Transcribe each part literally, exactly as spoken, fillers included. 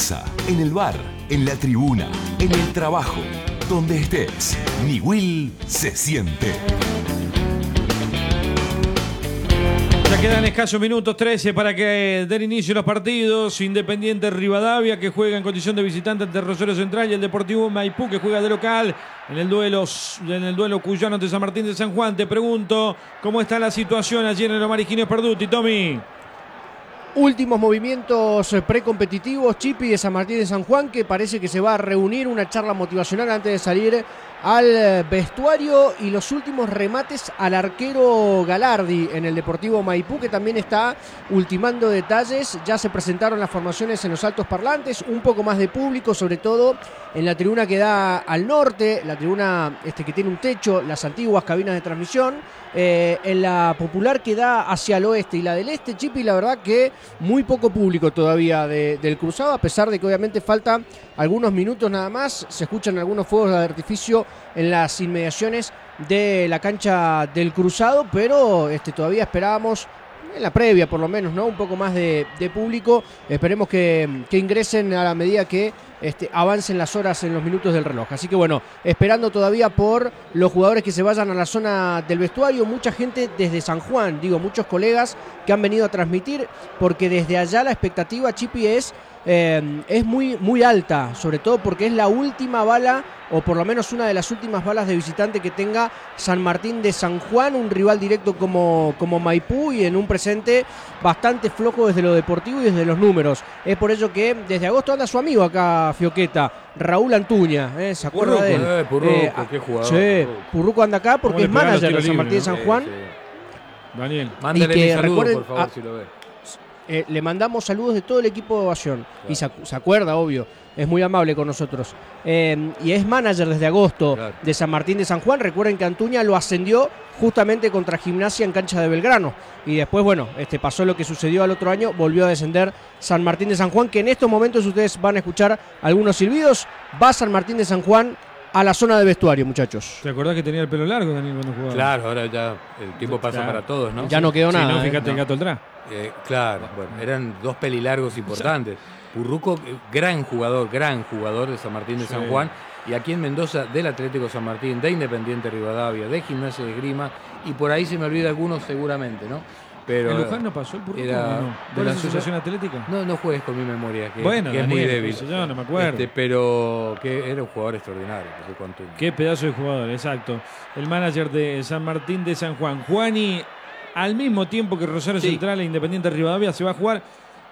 casa, en el bar, en la tribuna, en el trabajo, donde estés, Niwil se siente. Ya quedan escasos minutos, trece, para que den inicio los partidos. Independiente Rivadavia, que juega en condición de visitante ante Rosario Central, y el Deportivo Maipú, que juega de local en el duelo, en el duelo cuyano ante San Martín de San Juan. Te pregunto, ¿cómo está la situación allí en el Omar Higinio Perduti, Tommy? Últimos movimientos precompetitivos, Chipi, de San Martín de San Juan, que parece que se va a reunir, una charla motivacional antes de salir al vestuario, y los últimos remates al arquero Galardi en el Deportivo Maipú, que también está ultimando detalles. Ya se presentaron las formaciones en los altos parlantes, un poco más de público, sobre todo en la tribuna que da al norte, la tribuna este, que tiene un techo, las antiguas cabinas de transmisión, eh, en la popular que da hacia el oeste y la del este, Chipi, la verdad que muy poco público todavía de, del cruzado, a pesar de que obviamente faltan algunos minutos nada más. Se escuchan algunos fuegos de artificio en las inmediaciones de la cancha del cruzado, pero este, todavía esperábamos, en la previa por lo menos, ¿no?, un poco más de, de público. Esperemos que, que ingresen a la medida que este, avancen las horas en los minutos del reloj. Así que bueno, esperando todavía por los jugadores que se vayan a la zona del vestuario. Mucha gente desde San Juan, digo, muchos colegas que han venido a transmitir, porque desde allá la expectativa, Chipi, es, eh, es muy, muy alta, sobre todo porque es la última bala, o por lo menos una de las últimas balas de visitante que tenga San Martín de San Juan, un rival directo como, como Maipú, y en un presente bastante flojo desde lo deportivo y desde los números. Es por ello que desde agosto anda su amigo acá, Fioqueta, Raúl Antuña, ¿eh? ¿Se acuerda Purruco, de él? Eh, Purruco, eh, qué jugador. Sí, Purruco. Purruco anda acá porque es manager de San Martín de San Juan. Sí, sí. Daniel, mándale mi saludo, por favor, a, si lo ve. Eh, le mandamos saludos de todo el equipo de Ovación. Claro. Y se, se acuerda, obvio. Es muy amable con nosotros. Eh, y es manager desde agosto, claro, de San Martín de San Juan. Recuerden que Antuña lo ascendió justamente contra Gimnasia en cancha de Belgrano. Y después, bueno, este, pasó lo que sucedió al otro año. Volvió a descender San Martín de San Juan, que en estos momentos ustedes van a escuchar algunos silbidos. Va San Martín de San Juan a la zona de vestuario, muchachos. ¿Te acordás que tenía el pelo largo, Daniel, cuando jugaba? Claro, ahora ya el tiempo pasa claro. para todos, ¿no? Ya no quedó sí, nada. No, fíjate ¿eh? el gato atrás. Eh, claro, bueno, eran dos pelilargos importantes. Purruco, gran jugador, gran jugador de San Martín de sí. San Juan, y aquí en Mendoza del Atlético San Martín, de Independiente Rivadavia, de Gimnasia de Esgrima, y por ahí se me olvida algunos seguramente, ¿no? Pero ¿el Luján no pasó el Purruco? Era, no? ¿De la Asociación Atlética? No, no juegues con mi memoria, que, bueno, que es Daniel, muy débil. Yo no me acuerdo. Este, pero que era un jugador extraordinario. Qué pedazo de jugador, exacto. El manager de San Martín de San Juan. Juani, al mismo tiempo que Rosario sí. Central e Independiente Rivadavia se va a jugar.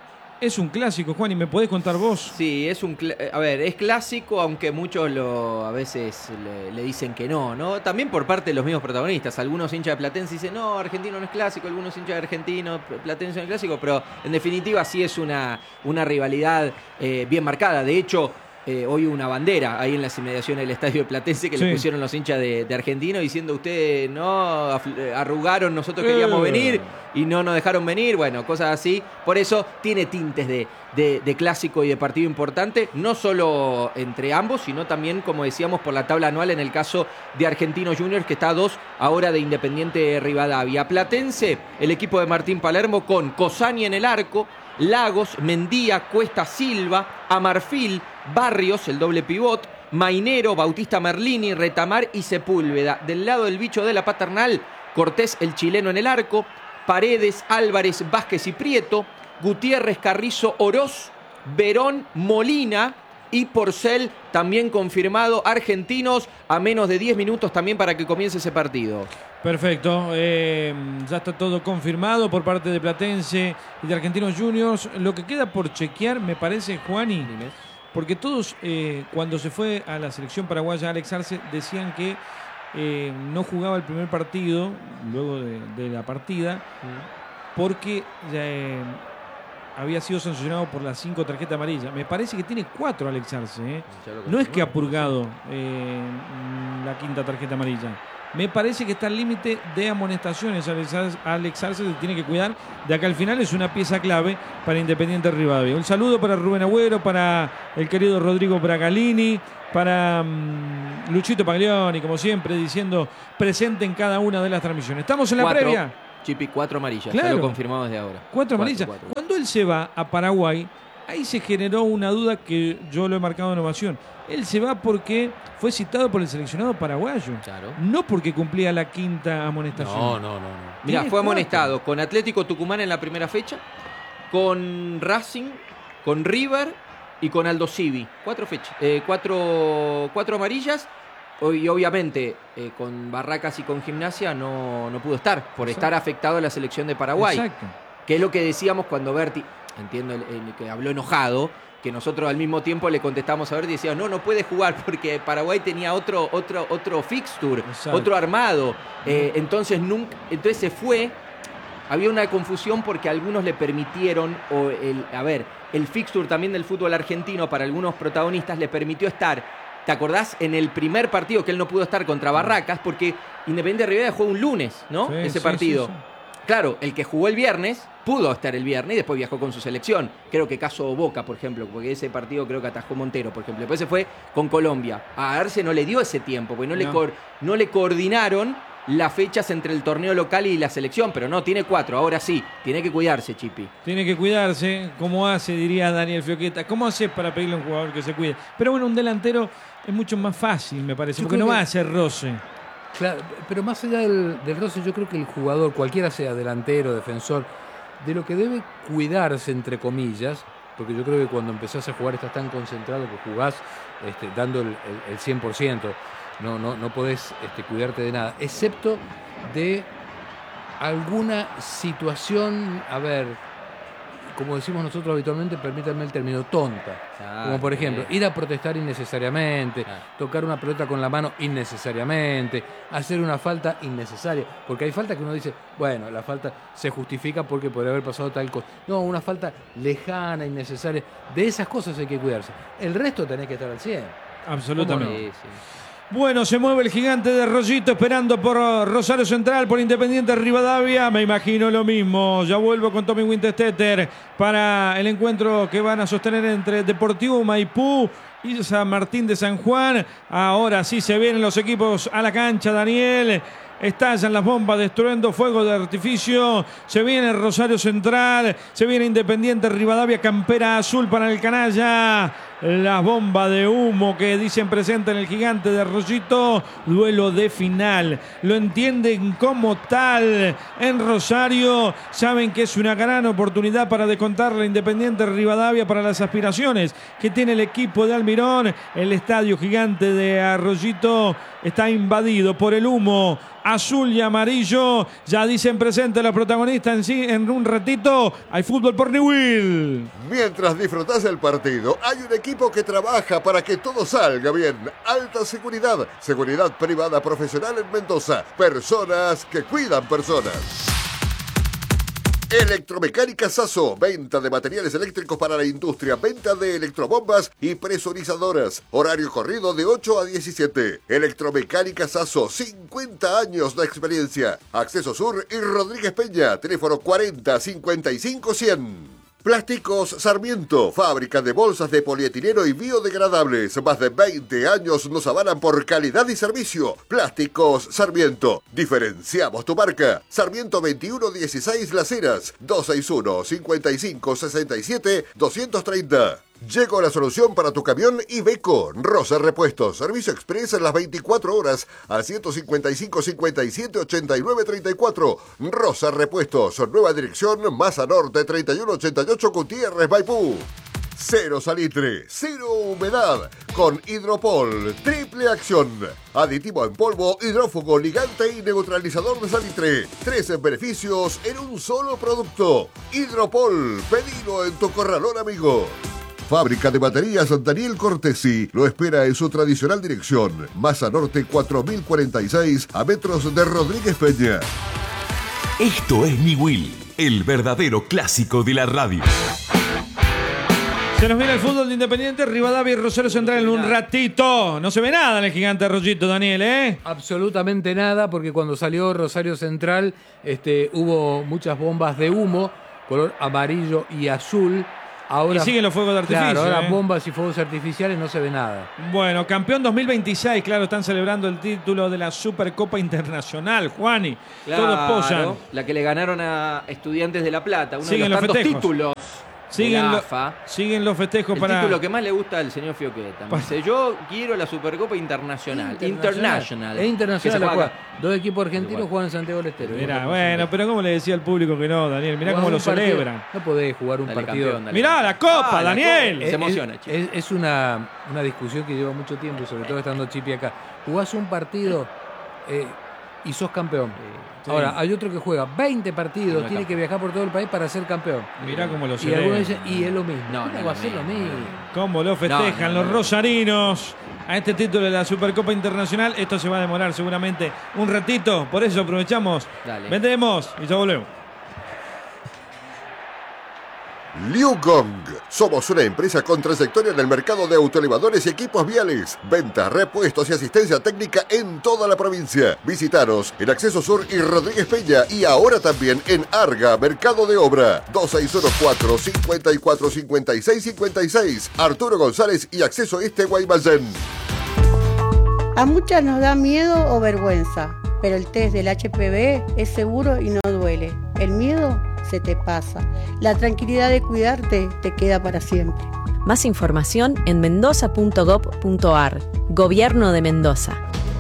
Es un clásico, Juan, y me podés contar vos. Sí, es un a ver, es clásico, aunque muchos lo a veces le, le dicen que no, ¿no? También por parte de los mismos protagonistas. Algunos hinchas de Platense dicen, no, Argentino no es clásico, algunos hinchas de Argentino, Platense no es clásico, pero en definitiva sí es una, una rivalidad eh, bien marcada. De hecho, Eh, hoy una bandera ahí en las inmediaciones del estadio de Platense que sí. le pusieron los hinchas de, de Argentino diciendo, ustedes no arrugaron, nosotros queríamos eh. venir y no nos dejaron venir, bueno, cosas así. Por eso tiene tintes de, de, de clásico y de partido importante, no solo entre ambos, sino también, como decíamos, por la tabla anual en el caso de Argentinos Juniors, que está a dos ahora de Independiente Rivadavia. Platense, el equipo de Martín Palermo con Cosani en el arco, Lagos, Mendía, Cuesta Silva, Amarfil, Barrios, el doble pivot, Mainero, Bautista Merlini, Retamar y Sepúlveda. Del lado del bicho de la Paternal, Cortés, el chileno en el arco, Paredes, Álvarez, Vázquez y Prieto, Gutiérrez, Carrizo, Oroz, Verón, Molina y Porcel, también confirmado. Argentinos a menos de diez minutos también para que comience ese partido. Perfecto, eh, ya está todo confirmado por parte de Platense y de Argentinos Juniors. Lo que queda por chequear, me parece, Juani, porque todos eh, cuando se fue a la selección paraguaya Alex Arce decían que eh, no jugaba el primer partido luego de, de la partida porque eh, había sido sancionado por las cinco tarjetas amarillas. Me parece que tiene cuatro Alex Arce, ¿eh? No es que ha purgado eh, la quinta tarjeta amarilla. Me parece que está al límite de amonestaciones. Alex Arce se tiene que cuidar. De acá al final es una pieza clave para Independiente Rivadavia. Un saludo para Rubén Agüero, para el querido Rodrigo Bragalini, para um, Luchito Paglioni, como siempre, diciendo presente en cada una de las transmisiones. Estamos en la cuatro, previa. Chipi, cuatro amarillas. Claro. Ya lo confirmamos desde ahora. Cuatro amarillas. Cuatro, cuatro. Cuando él se va a Paraguay, ahí se generó una duda que yo lo he marcado en Ovación. Él se va porque fue citado por el seleccionado paraguayo. Claro. No porque cumplía la quinta amonestación. No, no, no. no. Mirá, Tiene fue cuatro. amonestado con Atlético Tucumán en la primera fecha, con Racing, con River y con Aldo Civi. Cuatro fechas, eh, cuatro, cuatro amarillas. Y obviamente eh, con Barracas y con Gimnasia no, no pudo estar por Exacto. estar afectado a la selección de Paraguay. Exacto. Que es lo que decíamos cuando Berti, entiendo el, el que habló enojado, que nosotros al mismo tiempo le contestamos a Berti y decíamos, no, no puede jugar porque Paraguay tenía otro, otro, otro fixture, Exacto. otro armado. Eh, entonces, nunca, entonces se fue. Había una confusión porque algunos le permitieron, o el, a ver, el fixture también del fútbol argentino para algunos protagonistas le permitió estar. ¿Te acordás? En el primer partido que él no pudo estar contra Barracas, porque Independiente Rivadavia jugó un lunes, ¿no? Sí, Ese sí, partido. sí, sí. Claro, el que jugó el viernes pudo estar el viernes y después viajó con su selección. Creo que caso Boca, por ejemplo, porque ese partido creo que atajó Montero, por ejemplo. Después se fue con Colombia. A Arce no le dio ese tiempo, porque no, No. Le, co- no le coordinaron las fechas entre el torneo local y la selección, pero no, tiene cuatro, ahora sí, tiene que cuidarse, Chipi. Tiene que cuidarse, como hace, diría Daniel Fioqueta. ¿Cómo hace para pedirle a un jugador que se cuide? Pero bueno, un delantero es mucho más fácil, me parece, Yo porque creo no que- va a hacer roce. Claro, pero más allá del, del roce, yo creo que el jugador, cualquiera sea delantero, defensor, de lo que debe cuidarse, entre comillas, porque yo creo que cuando empezás a jugar estás tan concentrado que jugás este, dando el, el, el cien por ciento. No, no, no podés este, cuidarte de nada, excepto de alguna situación, a ver, como decimos nosotros habitualmente, permítanme el término, tonta. Como por ejemplo, ir a protestar innecesariamente, Claro. tocar una pelota con la mano innecesariamente, hacer una falta innecesaria. Porque hay falta que uno dice, bueno, la falta se justifica porque podría haber pasado tal cosa. No, una falta lejana, innecesaria. De esas cosas hay que cuidarse. El resto tenés que estar al cien. Absolutamente. Sí, sí. Bueno, se mueve el gigante de Rollito esperando por Rosario Central, por Independiente Rivadavia. Me imagino lo mismo. Ya vuelvo con Tommy Winterstetter para el encuentro que van a sostener entre Deportivo Maipú y San Martín de San Juan. Ahora sí se vienen los equipos a la cancha, Daniel. Estallan las bombas de estruendo, fuego de artificio. Se viene Rosario Central, se viene Independiente Rivadavia, campera azul para el canalla. Las bombas de humo que dicen presente en el gigante de Rollito. Duelo de final. Lo entienden como tal en Rosario. Saben que es una gran oportunidad para descontar la Independiente Rivadavia para las aspiraciones que tiene el equipo de Almirón. El estadio gigante de Arroyito está invadido por el humo azul y amarillo. Ya dicen presente los protagonistas en sí. En un ratito hay fútbol por Newell. Mientras disfrutás el partido, hay un equipo que trabaja para que todo salga bien. Alta seguridad, seguridad privada profesional en Mendoza. Personas que cuidan personas. Electromecánica Sasso, venta de materiales eléctricos para la industria, venta de electrobombas y presurizadoras. Horario corrido de ocho a diecisiete. Electromecánica Sasso, cincuenta años de experiencia. Acceso Sur y Rodríguez Peña, teléfono cuarenta cincuenta y cinco cien. Plásticos Sarmiento, fábrica de bolsas de polietileno y biodegradables. Más de veinte años nos avalan por calidad y servicio. Plásticos Sarmiento. Diferenciamos tu marca. Sarmiento veintiuno dieciséis Las Heras, dos seis uno, cinco cinco seis siete, dos tres cero. Llegó la solución para tu camión Iveco. Rosa Repuestos. Servicio express en las veinticuatro horas al ciento cincuenta y cinco cincuenta y siete ochenta y nueve treinta y cuatro. Rosa Repuestos. Nueva dirección, Masa Norte treinta y uno ochenta y ocho, Gutiérrez, Maipú. Cero salitre, cero humedad. Con Hidropol. Triple acción. Aditivo en polvo, hidrófugo, ligante y neutralizador de salitre. Tres beneficios en un solo producto. Hidropol. Pedilo en tu corralón, amigo. Fábrica de baterías Daniel Cortesi lo espera en su tradicional dirección. Masa Norte cuatro mil cuarenta y seis, a metros de Rodríguez Peña. Esto es Newell, el verdadero clásico de la radio. Se nos viene el fútbol de Independiente, Rivadavia y Rosario Central en un ratito. No se ve nada en el gigante Rollito, Daniel, ¿eh? Absolutamente nada, porque cuando salió Rosario Central este, hubo muchas bombas de humo, color amarillo y azul. Ahora, Y siguen los fuegos de artificio. Claro, ahora ¿eh? bombas y fuegos artificiales no se ve nada. Bueno, campeón dos mil veintiséis, claro, están celebrando el título de la Supercopa Internacional, Juani. Claro, Todos posan. la que le ganaron a Estudiantes de La Plata, uno Siguen de los los tantos festejos. títulos Siguen, de la lo- A F A. siguen los festejos El para... título que más le gusta al señor Fioqueta. Me dice, yo quiero la Supercopa Internacional. International. Es internacional. Que se la juega juega. Dos equipos argentinos juegan en Santiago del Estero. Mirá, bueno, pero ¿cómo le decía al público que no, Daniel? Mirá cómo lo celebran. No podés jugar un Dale, partido. campeón, dale. Mirá la copa, Ah, la Daniel. copa. Se emociona, chico. Es, es una, una discusión que lleva mucho tiempo, sobre todo estando Chipi acá. Jugás un partido eh, y sos campeón. Sí. Ahora, hay otro que juega veinte partidos, Y no tiene campeón. que viajar por todo el país para ser campeón. Mirá cómo lo Y celebran. algunos dicen, y es lo mismo. No, ¿Cómo no, va a no, ser no, lo no, mismo? Cómo lo festejan No, no, los no. rosarinos a este título de la Supercopa Internacional. Esto se va a demorar seguramente un ratito, por eso aprovechamos, Dale. vendemos y ya volvemos. Liu Gong. Somos una empresa con trayectoria en el mercado de autoelevadores y equipos viales. Ventas, repuestos y asistencia técnica en toda la provincia. Visitaros en Acceso Sur y Rodríguez Peña y ahora también en Arga, Mercado de Obra. dos seis uno cuatro, cinco cuatro, cinco seis cinco seis. Arturo González y Acceso Este Guaymallén. A muchas nos da miedo o vergüenza, pero el test del H P V es seguro y no duele. El miedo se te pasa. La tranquilidad de cuidarte te queda para siempre. Más información en mendoza punto gob punto ar. Gobierno de Mendoza.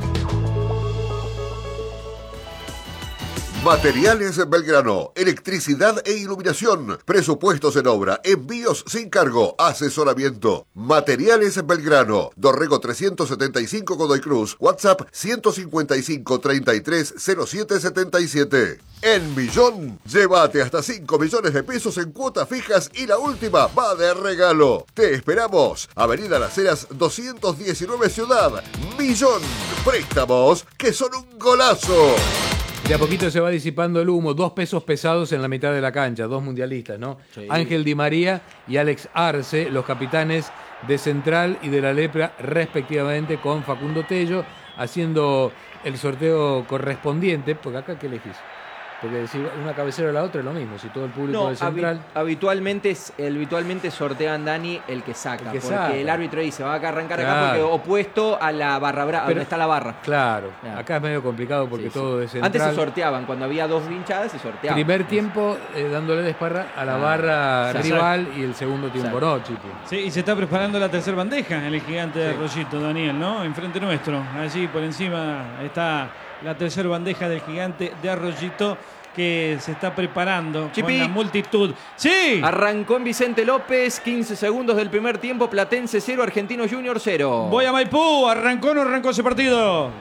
Materiales Belgrano, electricidad e iluminación, presupuestos en obra, envíos sin cargo, asesoramiento. Materiales Belgrano, Dorrego trescientos setenta y cinco Godoy Cruz, WhatsApp ciento cincuenta y cinco, treinta y tres, cero siete setenta y siete. En Millón, llévate hasta cinco millones de pesos en cuotas fijas y la última va de regalo. Te esperamos, Avenida Las Heras doscientos diecinueve Ciudad, Millón. Préstamos que son un golazo. De a poquito se va disipando el humo, dos pesos pesados en la mitad de la cancha, dos mundialistas, ¿no? Sí. Ángel Di María y Alex Arce, los capitanes de Central y de la Lepra, respectivamente, con Facundo Tello, haciendo el sorteo correspondiente, porque acá, ¿qué elegís? Porque si una cabecera o la otra es lo mismo, si todo el público No, del Central... habi- habitualmente, es- habitualmente sortean, Dani, el que saca. El que porque saca. el árbitro dice, va a arrancar acá Claro. porque opuesto a la barra brava, Pero- donde está la barra. Claro, Claro. acá es medio complicado porque Sí, sí. todo es Central. Antes se sorteaban, cuando había dos hinchadas se sorteaban. Primer tiempo eh, dándole de esparra a la Ah, barra exacto. rival y el segundo tiempo Exacto. no, Chipi. Sí, y se está preparando la tercera bandeja en el gigante de Sí. Arroyito, Daniel, ¿no? Enfrente nuestro. Allí por encima está la tercera bandeja del gigante de Arroyito que se está preparando Chipi. con la multitud. ¡Sí! Arrancó en Vicente López, quince segundos del primer tiempo, Platense cero, Argentino Junior cero. Voy a Maipú. ¿Arrancó o no arrancó ese partido?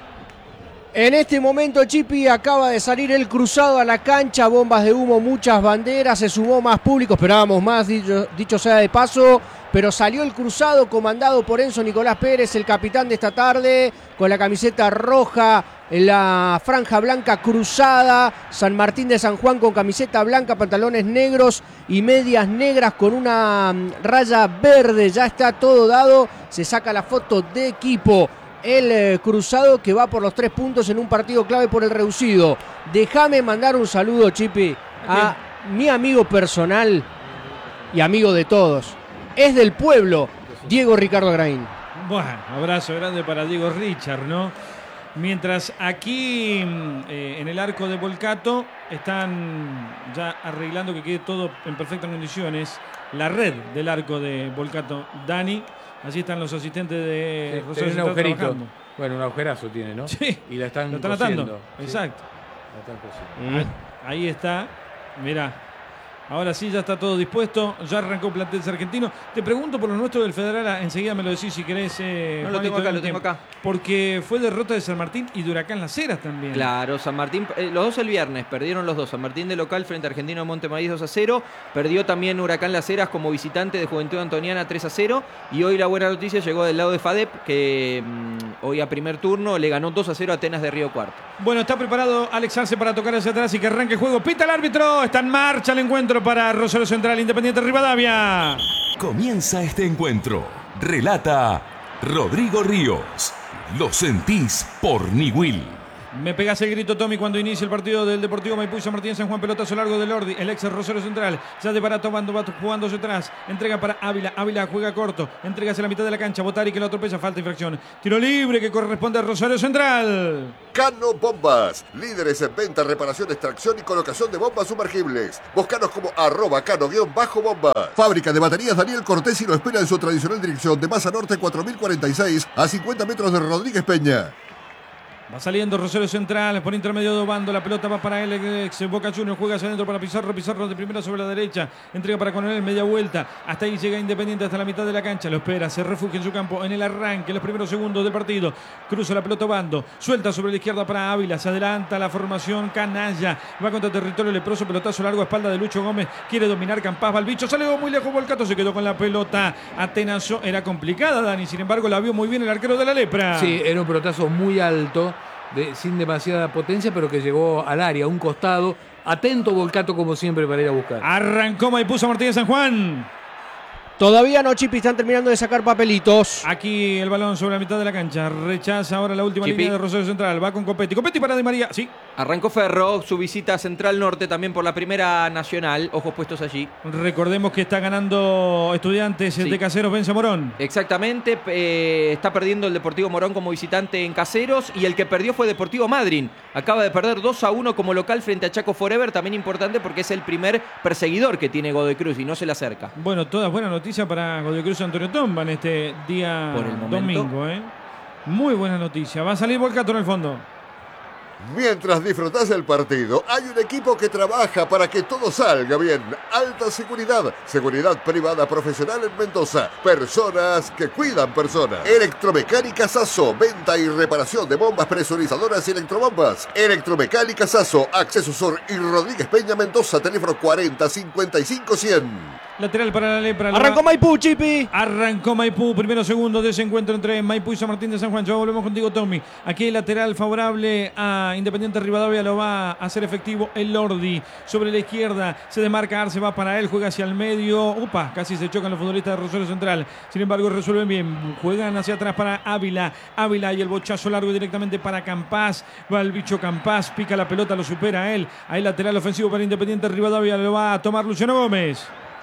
En este momento Chipi acaba de salir el cruzado a la cancha, bombas de humo, muchas banderas, se sumó más público, esperábamos más, dicho, dicho sea de paso, pero salió el cruzado comandado por Enzo Nicolás Pérez, el capitán de esta tarde, con la camiseta roja, la franja blanca cruzada, San Martín de San Juan con camiseta blanca, pantalones negros y medias negras con una mm, raya verde, ya está todo dado, se saca la foto de equipo. El eh, cruzado que va por los tres puntos en un partido clave por el reducido. Déjame mandar un saludo, Chipi, a mi amigo personal y amigo de todos. Es del pueblo, Diego Ricardo Graín. Bueno, abrazo grande para Diego Richard, ¿no? Mientras aquí mm, eh, en el arco de Volcato están ya arreglando que quede todo en perfectas condiciones. La red del arco de Volcato, Dani. Así están los asistentes de Eh, Rosario tiene un Central agujerito. trabajando. Bueno, un agujerazo tiene, ¿no? Sí. Y la están, Lo están atando. cosiendo. Sí, Exacto. la están cosiendo. Ahí está. Mirá. Ahora sí, ya está todo dispuesto. Ya arrancó Platense Argentino. Te pregunto por lo nuestro del Federal. Enseguida me lo decís si querés. Eh, No, lo Juanito, tengo acá, en lo tengo tiempo. acá. Porque fue derrota de San Martín y de Huracán Las Heras también. Claro, San Martín, eh, los dos el viernes, perdieron los dos. San Martín de local frente a Argentino de Montemaíz dos a cero. Perdió también Huracán Las Heras como visitante de Juventud Antoniana tres a cero. Y hoy la buena noticia llegó del lado de FADEP, que mmm, hoy a primer turno le ganó dos a cero a Atenas de Río Cuarto. Bueno, está preparado Alex Arce para tocar hacia atrás y que arranque el juego. Pita el árbitro. Está en marcha el encuentro para Rosario Central Independiente Rivadavia. Comienza este encuentro. Relata Rodrigo Ríos. Lo sentís por Niwil. Me pegas el grito, Tommy, cuando inicia el partido del Deportivo Maipú y San Martín San Juan. Pelotazo largo del Ordi, el ex Rosario Central. Ya de para tomando, va jugándose atrás. Entrega para Ávila. Ávila juega corto. Entrega hacia la mitad de la cancha. Botari que lo atropella. Falta, infracción. Tiro libre que corresponde a Rosario Central. Cano Bombas. Líderes en venta, reparación, extracción y colocación de bombas sumergibles. Búscanos como arroba cano-bombas. Fábrica de baterías Daniel Cortés y lo espera en su tradicional dirección de Maza Norte cuatro mil cuarenta y seis a cincuenta metros de Rodríguez Peña. Va saliendo Rosario Central por intermedio de Obando. La pelota va para el ex Boca Juniors. Juega hacia adentro para Pizarro. Pizarro de primera sobre la derecha. Entrega para Coronel. Media vuelta. Hasta ahí llega Independiente hasta la mitad de la cancha. Lo espera. Se refugia en su campo en el arranque. En los primeros segundos del partido. Cruza la pelota Obando. Suelta sobre la izquierda para Ávila. Se adelanta la formación canalla. Va contra territorio leproso. Pelotazo largo a espalda de Lucho Gómez. Quiere dominar Campás. Va el bicho. Sale muy lejos. Volcato se quedó con la pelota. Atenazo. Era complicada, Dani. Sin embargo, la vio muy bien el arquero de la Lepra. Sí, era un pelotazo muy alto. De, sin demasiada potencia, pero que llegó al área, a un costado. Atento Volcato como siempre para ir a buscar. Arrancó Maipú San Martín de San Juan. Todavía no, Chipi, están terminando de sacar papelitos. Aquí el balón sobre la mitad de la cancha. Rechaza ahora la última Chipi. línea de Rosario Central. Va con Copetti. Copetti para Di María. Sí. Arrancó Ferro, su visita a Central Norte también por la Primera Nacional. Ojos puestos allí. Recordemos que está ganando Estudiantes Sí. de Caseros, vence a Morón. Exactamente, eh, está perdiendo el Deportivo Morón como visitante en Caseros y el que perdió fue Deportivo Madryn. Acaba de perder dos a uno como local frente a Chaco Forever, también importante porque es el primer perseguidor que tiene Godoy Cruz y no se le acerca. Bueno, todas buenas noticias para Godoy Cruz Antonio Tomba en este día Por el momento. domingo. ¿eh? Muy buena noticia. Va a salir Volcato en el fondo. Mientras disfrutás del partido, hay un equipo que trabaja para que todo salga bien. Alta seguridad, seguridad privada profesional en Mendoza. Personas que cuidan personas. Electromecánica Sasso, venta y reparación de bombas presurizadoras y electrobombas. Electromecánica Sasso, Acceso Sur y Rodríguez Peña, Mendoza, teléfono cuarenta cincuenta y cinco cien. Lateral para la Lepra. Arrancó Maipú, Chipi. Arrancó Maipú, primero segundo de ese encuentro entre Maipú y San Martín de San Juan. Ya volvemos contigo, Tommy. Aquí el lateral favorable a Independiente Rivadavia lo va a hacer efectivo el Lordi. Sobre la izquierda se desmarca Arce, va para él, juega hacia el medio. Upa, casi se chocan los futbolistas de Rosario Central. Sin embargo, resuelven bien. Juegan hacia atrás para Ávila. Ávila y el bochazo largo directamente para Campás. Va el bicho Campás, pica la pelota, lo supera a él. Ahí lateral ofensivo para Independiente Rivadavia, lo va a tomar Luciano Gómez.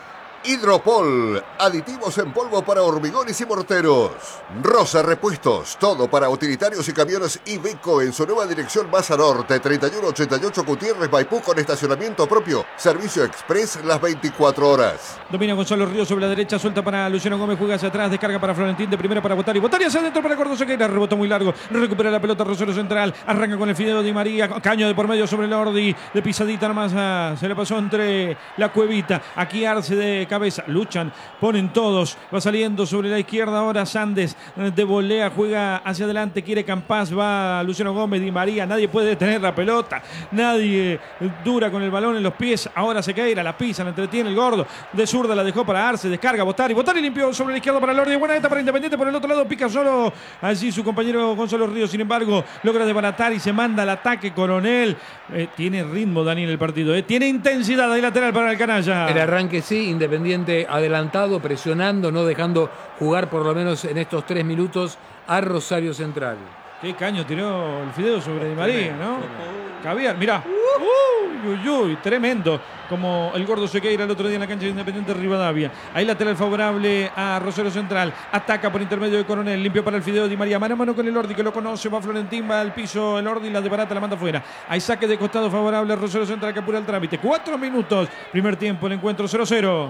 Hidropol, aditivos en polvo para hormigones y morteros. Rosa Repuestos, todo para utilitarios y camiones Iveco en su nueva dirección Maza Norte, treinta y uno ochenta y ocho Gutiérrez, Maipú, con estacionamiento propio. Servicio express las veinticuatro horas. Domina Gonzalo Ríos sobre la derecha, suelta para Luciano Gómez, juega hacia atrás, descarga para Florentín, de primera para Botari. Botari hacia adentro para Gordo Sequeira, rebotó muy largo, recupera la pelota Rosario Central, arranca con el Fideo Di María, caño de por medio sobre el Ordi, de pisadita nomás, ah, se le pasó entre la cuevita. Aquí Arce de cabeza, luchan, ponen todos, va saliendo sobre la izquierda ahora Sandes, de volea, juega hacia adelante, quiere Campás, va Luciano Gómez, Di María, nadie puede detener la pelota, nadie dura con el balón en los pies, ahora Sequeira, la pisa, la entretiene el Gordo, de zurda la dejó para Arce, descarga, Botari, Botari limpió sobre la izquierda para el Ordi, buena esta para Independiente, por el otro lado pica solo allí su compañero Gonzalo Ríos, sin embargo logra desbaratar y se manda al ataque Coronel, eh, tiene ritmo Daniel el partido, eh, tiene intensidad ahí lateral para el canalla. El arranque sí, Independiente adelantado, presionando, no dejando jugar por lo menos en estos tres minutos a Rosario Central. Qué caño tiró el Fideo sobre Di María, ¿no? Caviar, mirá. Uy, uy, uy, tremendo. Como el Gordo Sequeira el otro día en la cancha de Independiente Rivadavia. Ahí lateral favorable a Rosario Central. Ataca por intermedio de Coronel. Limpio para el Fideo Di María. Mano a mano con el Ordi que lo conoce. Va Florentín, va al piso. El Ordi la desbarata, la manda afuera. Hay saque de costado favorable a Rosario Central que apura el trámite. Cuatro minutos. Primer tiempo, el encuentro cero cero.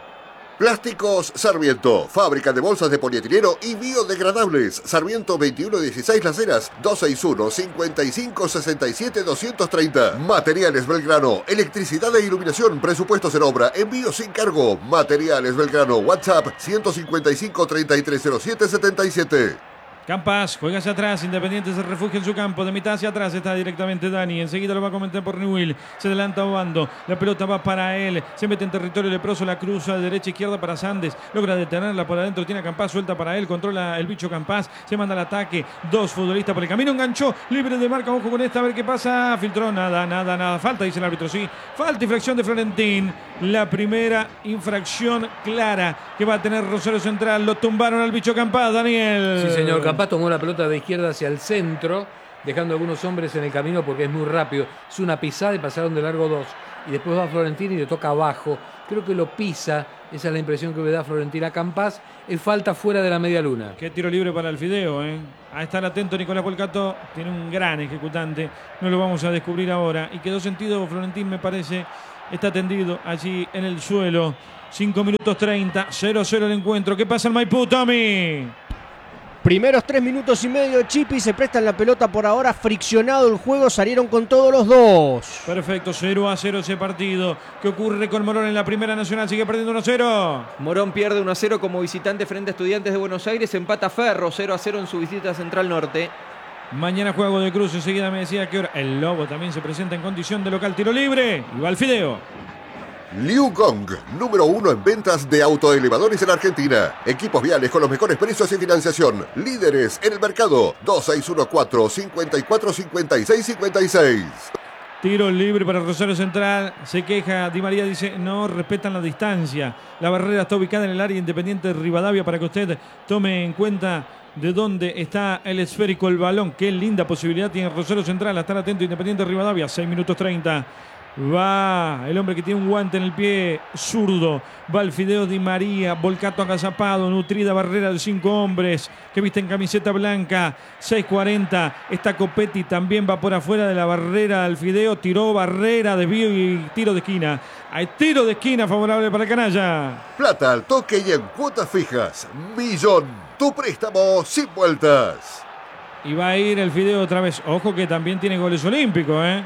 Plásticos Sarmiento, fábrica de bolsas de polietileno y biodegradables. Sarmiento veintiuno dieciséis Las Heras, dos seis uno, cinco cinco, seis siete, dos tres cero. Materiales Belgrano, electricidad e iluminación, presupuestos en obra, envío sin cargo. Materiales Belgrano, WhatsApp ciento cincuenta y cinco, treinta y tres cero siete, setenta y siete. Campás juega hacia atrás, Independiente se refugia en su campo, de mitad hacia atrás está directamente Dani, enseguida lo va a comentar por Newell, se adelanta Obando, la pelota va para él, se mete en territorio leproso, la cruza de derecha a izquierda para Sandes, logra detenerla por adentro, tiene a Campás, suelta para él, controla el bicho Campás, se manda al ataque, dos futbolistas por el camino, enganchó, libre de marca, ojo con esta, a ver qué pasa, filtró, nada, nada, nada, falta, dice el árbitro, sí, falta, infracción de Florentín, la primera infracción clara que va a tener Rosario Central, lo tumbaron al bicho Campás, Daniel. Sí, señor, Campás tomó la pelota de izquierda hacia el centro dejando algunos hombres en el camino porque es muy rápido. Es una pisada y pasaron de largo dos. Y después va Florentino y le toca abajo. Creo que lo pisa, esa es la impresión que me da Florentina Campas. Es falta fuera de la media luna. Qué tiro libre para el Fideo, ¿eh? A estar atento Nicolás Volcato, tiene un gran ejecutante, no lo vamos a descubrir ahora. Y quedó sentido Florentín, me parece, está tendido allí en el suelo. cinco minutos treinta, cero a cero el encuentro. ¿Qué pasa en Maipú, Tommy? Primeros tres minutos y medio, Chipi se prestan la pelota por ahora, friccionado el juego, salieron con todos los dos. Perfecto, cero a cero ese partido. ¿Qué ocurre con Morón en la Primera Nacional? Sigue perdiendo uno a cero. Morón pierde uno a cero como visitante frente a Estudiantes de Buenos Aires, empata Ferro cero a cero en su visita a Central Norte. Mañana juego de Cruz, enseguida me decía que hora. El Lobo también se presenta en condición de local, tiro libre. Y va al Fideo. Liu Gong, número uno en ventas de autoelevadores en Argentina. Equipos viales con los mejores precios y financiación. Líderes en el mercado. dos seis uno cuatro, cinco cuatro, cinco seis cinco seis. Tiro libre para Rosario Central. Se queja Di María, dice no respetan la distancia. La barrera está ubicada en el área Independiente de Rivadavia para que usted tome en cuenta de dónde está el esférico, el balón. Qué linda posibilidad tiene Rosario Central. A estar atento Independiente de Rivadavia. seis minutos treinta. Va el hombre que tiene un guante en el pie zurdo. Va el Fideo Di María. Volcato agazapado. Nutrida barrera de cinco hombres que visten camiseta blanca. seis cuarenta. Está Copetti. También va por afuera de la barrera del Fideo. Tiró barrera, desvío y tiro de esquina. Hay tiro de esquina favorable para el canalla. Plata al toque y en cuotas fijas. Millón. Tu préstamo sin vueltas. Y va a ir el Fideo otra vez. Ojo que también tiene goles olímpicos, ¿eh?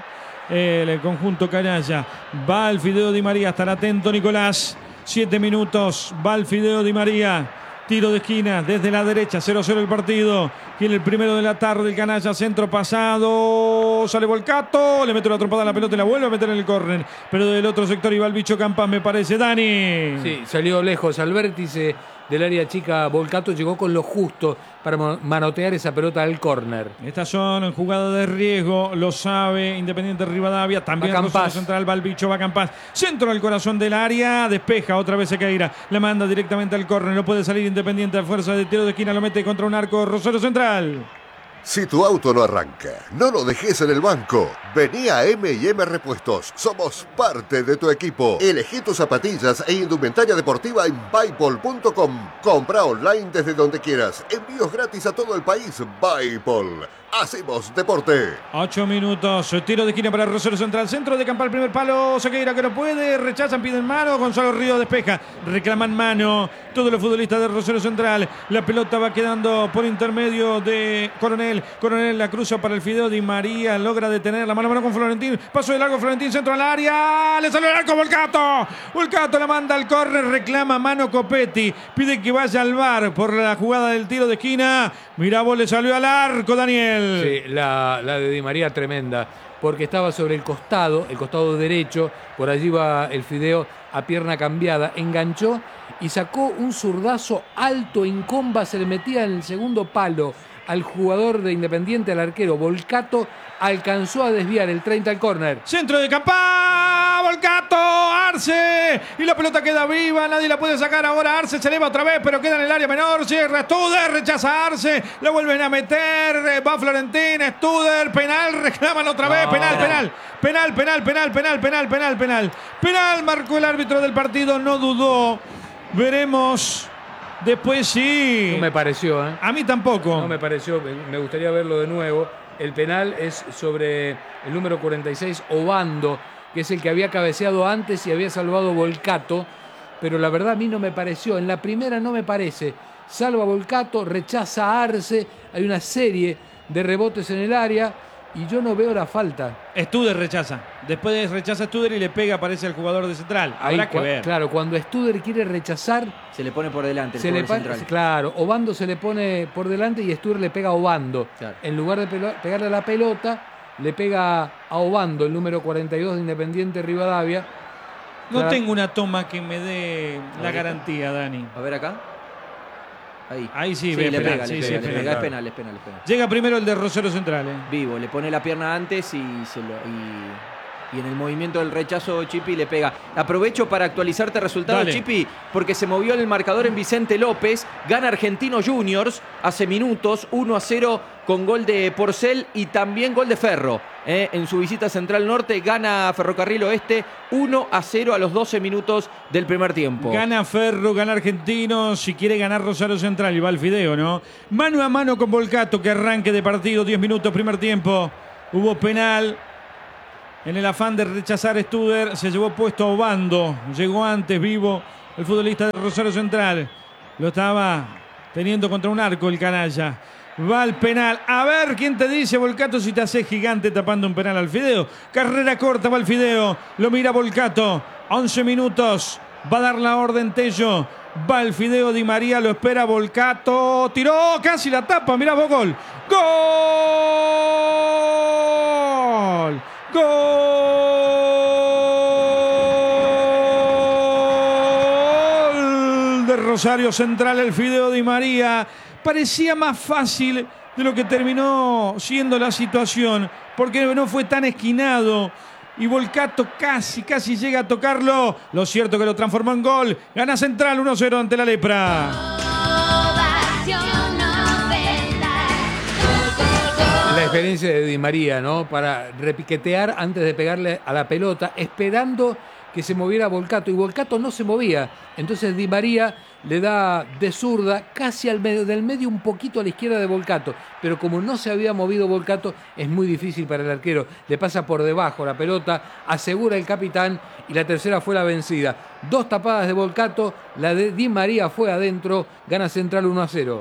El conjunto canalla. Va el Fideo Di María. Estará atento Nicolás. Siete minutos. Va el Fideo Di María. Tiro de esquina desde la derecha. cero a cero el partido. Tiene el primero de la tarde el canalla. Centro pasado. Sale Volcato. Le mete una trompada a la pelota y la vuelve a meter en el córner. Pero del otro sector iba el bicho Campas, me parece. Dani. Sí, salió lejos al vértice del área chica. Volcato llegó con lo justo para manotear esa pelota al córner. Estas son jugadas de riesgo, lo sabe Independiente Rivadavia. También Rosario Central, va el bicho, va Campas. Centro al corazón del área, despeja otra vez Sequeira. La manda directamente al córner, no puede salir Independiente a fuerza de tiro de esquina, lo mete contra un arco Rosario Central. Si tu auto no arranca, no lo dejes en el banco. Vení a M y M Repuestos. Somos parte de tu equipo. Elegí tus zapatillas e indumentaria deportiva en Bipol punto com. Compra online desde donde quieras. Envíos gratis a todo el país. Bipol. Hacemos deporte. Ocho minutos. Tiro de esquina para Rosario Central. Centro de campo al primer palo. Sequeira que no puede. Rechazan, piden mano. Gonzalo Río despeja. Reclaman mano. Todos los futbolistas de Rosario Central. La pelota va quedando por intermedio de Coronel. Coronel la cruza para el Fideo Di María. Logra detener la mano a mano con Florentín. Paso de largo Florentín. Centro al área. Le salió el arco Volcato. Volcato la manda al córner. Reclama mano Copetti. Pide que vaya al V A R por la jugada del tiro de esquina. Mirá, vos le salió al arco, Daniel. Sí, la, la de Di María tremenda, porque estaba sobre el costado, el costado derecho, por allí va el Fideo a pierna cambiada, enganchó y sacó un zurdazo alto en comba, se le metía en el segundo palo al jugador de Independiente, al arquero Volcato, alcanzó a desviar el treinta al córner. Centro de Campa, Volcato, Arce, y la pelota queda viva, nadie la puede sacar ahora. Arce se eleva otra vez, pero queda en el área menor. Cierra Studer, rechaza a Arce, la vuelven a meter, va Florentín, Studer, penal, reclaman otra vez, no. penal, penal, penal, penal, penal, penal, penal, penal, penal, penal, marcó el árbitro del partido, no dudó. Veremos. Después sí. No me pareció, ¿eh? A mí tampoco. No me pareció, me gustaría verlo de nuevo. El penal es sobre el número cuarenta y seis, Obando, que es el que había cabeceado antes y había salvado Volcato. Pero la verdad a mí no me pareció. En la primera no me parece. Salva Volcato, rechaza a Arce. Hay una serie de rebotes en el área y yo no veo la falta. Studer rechaza. Después rechaza a Studer y le pega, parece, al jugador de Central. Habrá Ahí, que ver. Claro, cuando Studer quiere rechazar, se le pone por delante el se le pa- Central. Claro, Obando se le pone por delante y Studer le pega a Obando. Claro. En lugar de pelo- pegarle a la pelota, le pega a Obando, el número cuarenta y dos de Independiente Rivadavia. No Claro. tengo una toma que me dé la garantía, Dani. A ver acá. Ahí. Ahí sí, sí ve le penal, pega, sí, le sí, pega, es le penal. pega. Es penal, es penal, es penal. Llega primero el de Rosario Central, ¿eh? Vivo, le pone la pierna antes y se lo... Y... Y en el movimiento del rechazo Chipi le pega. Aprovecho para actualizarte resultados, Dale. Chipi, porque se movió el marcador en Vicente López. Gana Argentino Juniors hace minutos, uno a cero con gol de Porcel y también gol de Ferro. Eh, en su visita a Central Norte gana Ferrocarril Oeste uno a cero a los doce minutos del primer tiempo. Gana Ferro, gana Argentino, si quiere ganar Rosario Central y va al fideo, ¿no? Mano a mano con Volcato, que arranque de partido, diez minutos, primer tiempo. Hubo penal. En el afán de rechazar Studer, se llevó puesto a Obando. Llegó antes vivo el futbolista de Rosario Central. Lo estaba teniendo contra un arco el canalla. Va al penal. A ver quién te dice, Volcato, si te hace gigante tapando un penal al fideo. Carrera corta, va al fideo. Lo mira Volcato. once minutos. Va a dar la orden Tello. Va el fideo, Di María lo espera, Volcato. Tiró, casi la tapa. Mirá vos, gol. ¡Gol! ¡Gol! De Rosario Central, el fideo Di María. Parecía más fácil de lo que terminó siendo la situación, porque no fue tan esquinado. Y Volcato casi, casi llega a tocarlo. Lo cierto que lo transformó en gol. Gana Central uno a cero ante la Lepra. La experiencia de Di María, ¿no? Para repiquetear antes de pegarle a la pelota, esperando que se moviera Volcato. Y Volcato no se movía. Entonces Di María le da de zurda casi al medio, del medio un poquito a la izquierda de Volcato. Pero como no se había movido Volcato, es muy difícil para el arquero. Le pasa por debajo la pelota, asegura el capitán y la tercera fue la vencida. Dos tapadas de Volcato, la de Di María fue adentro, gana Central uno a cero.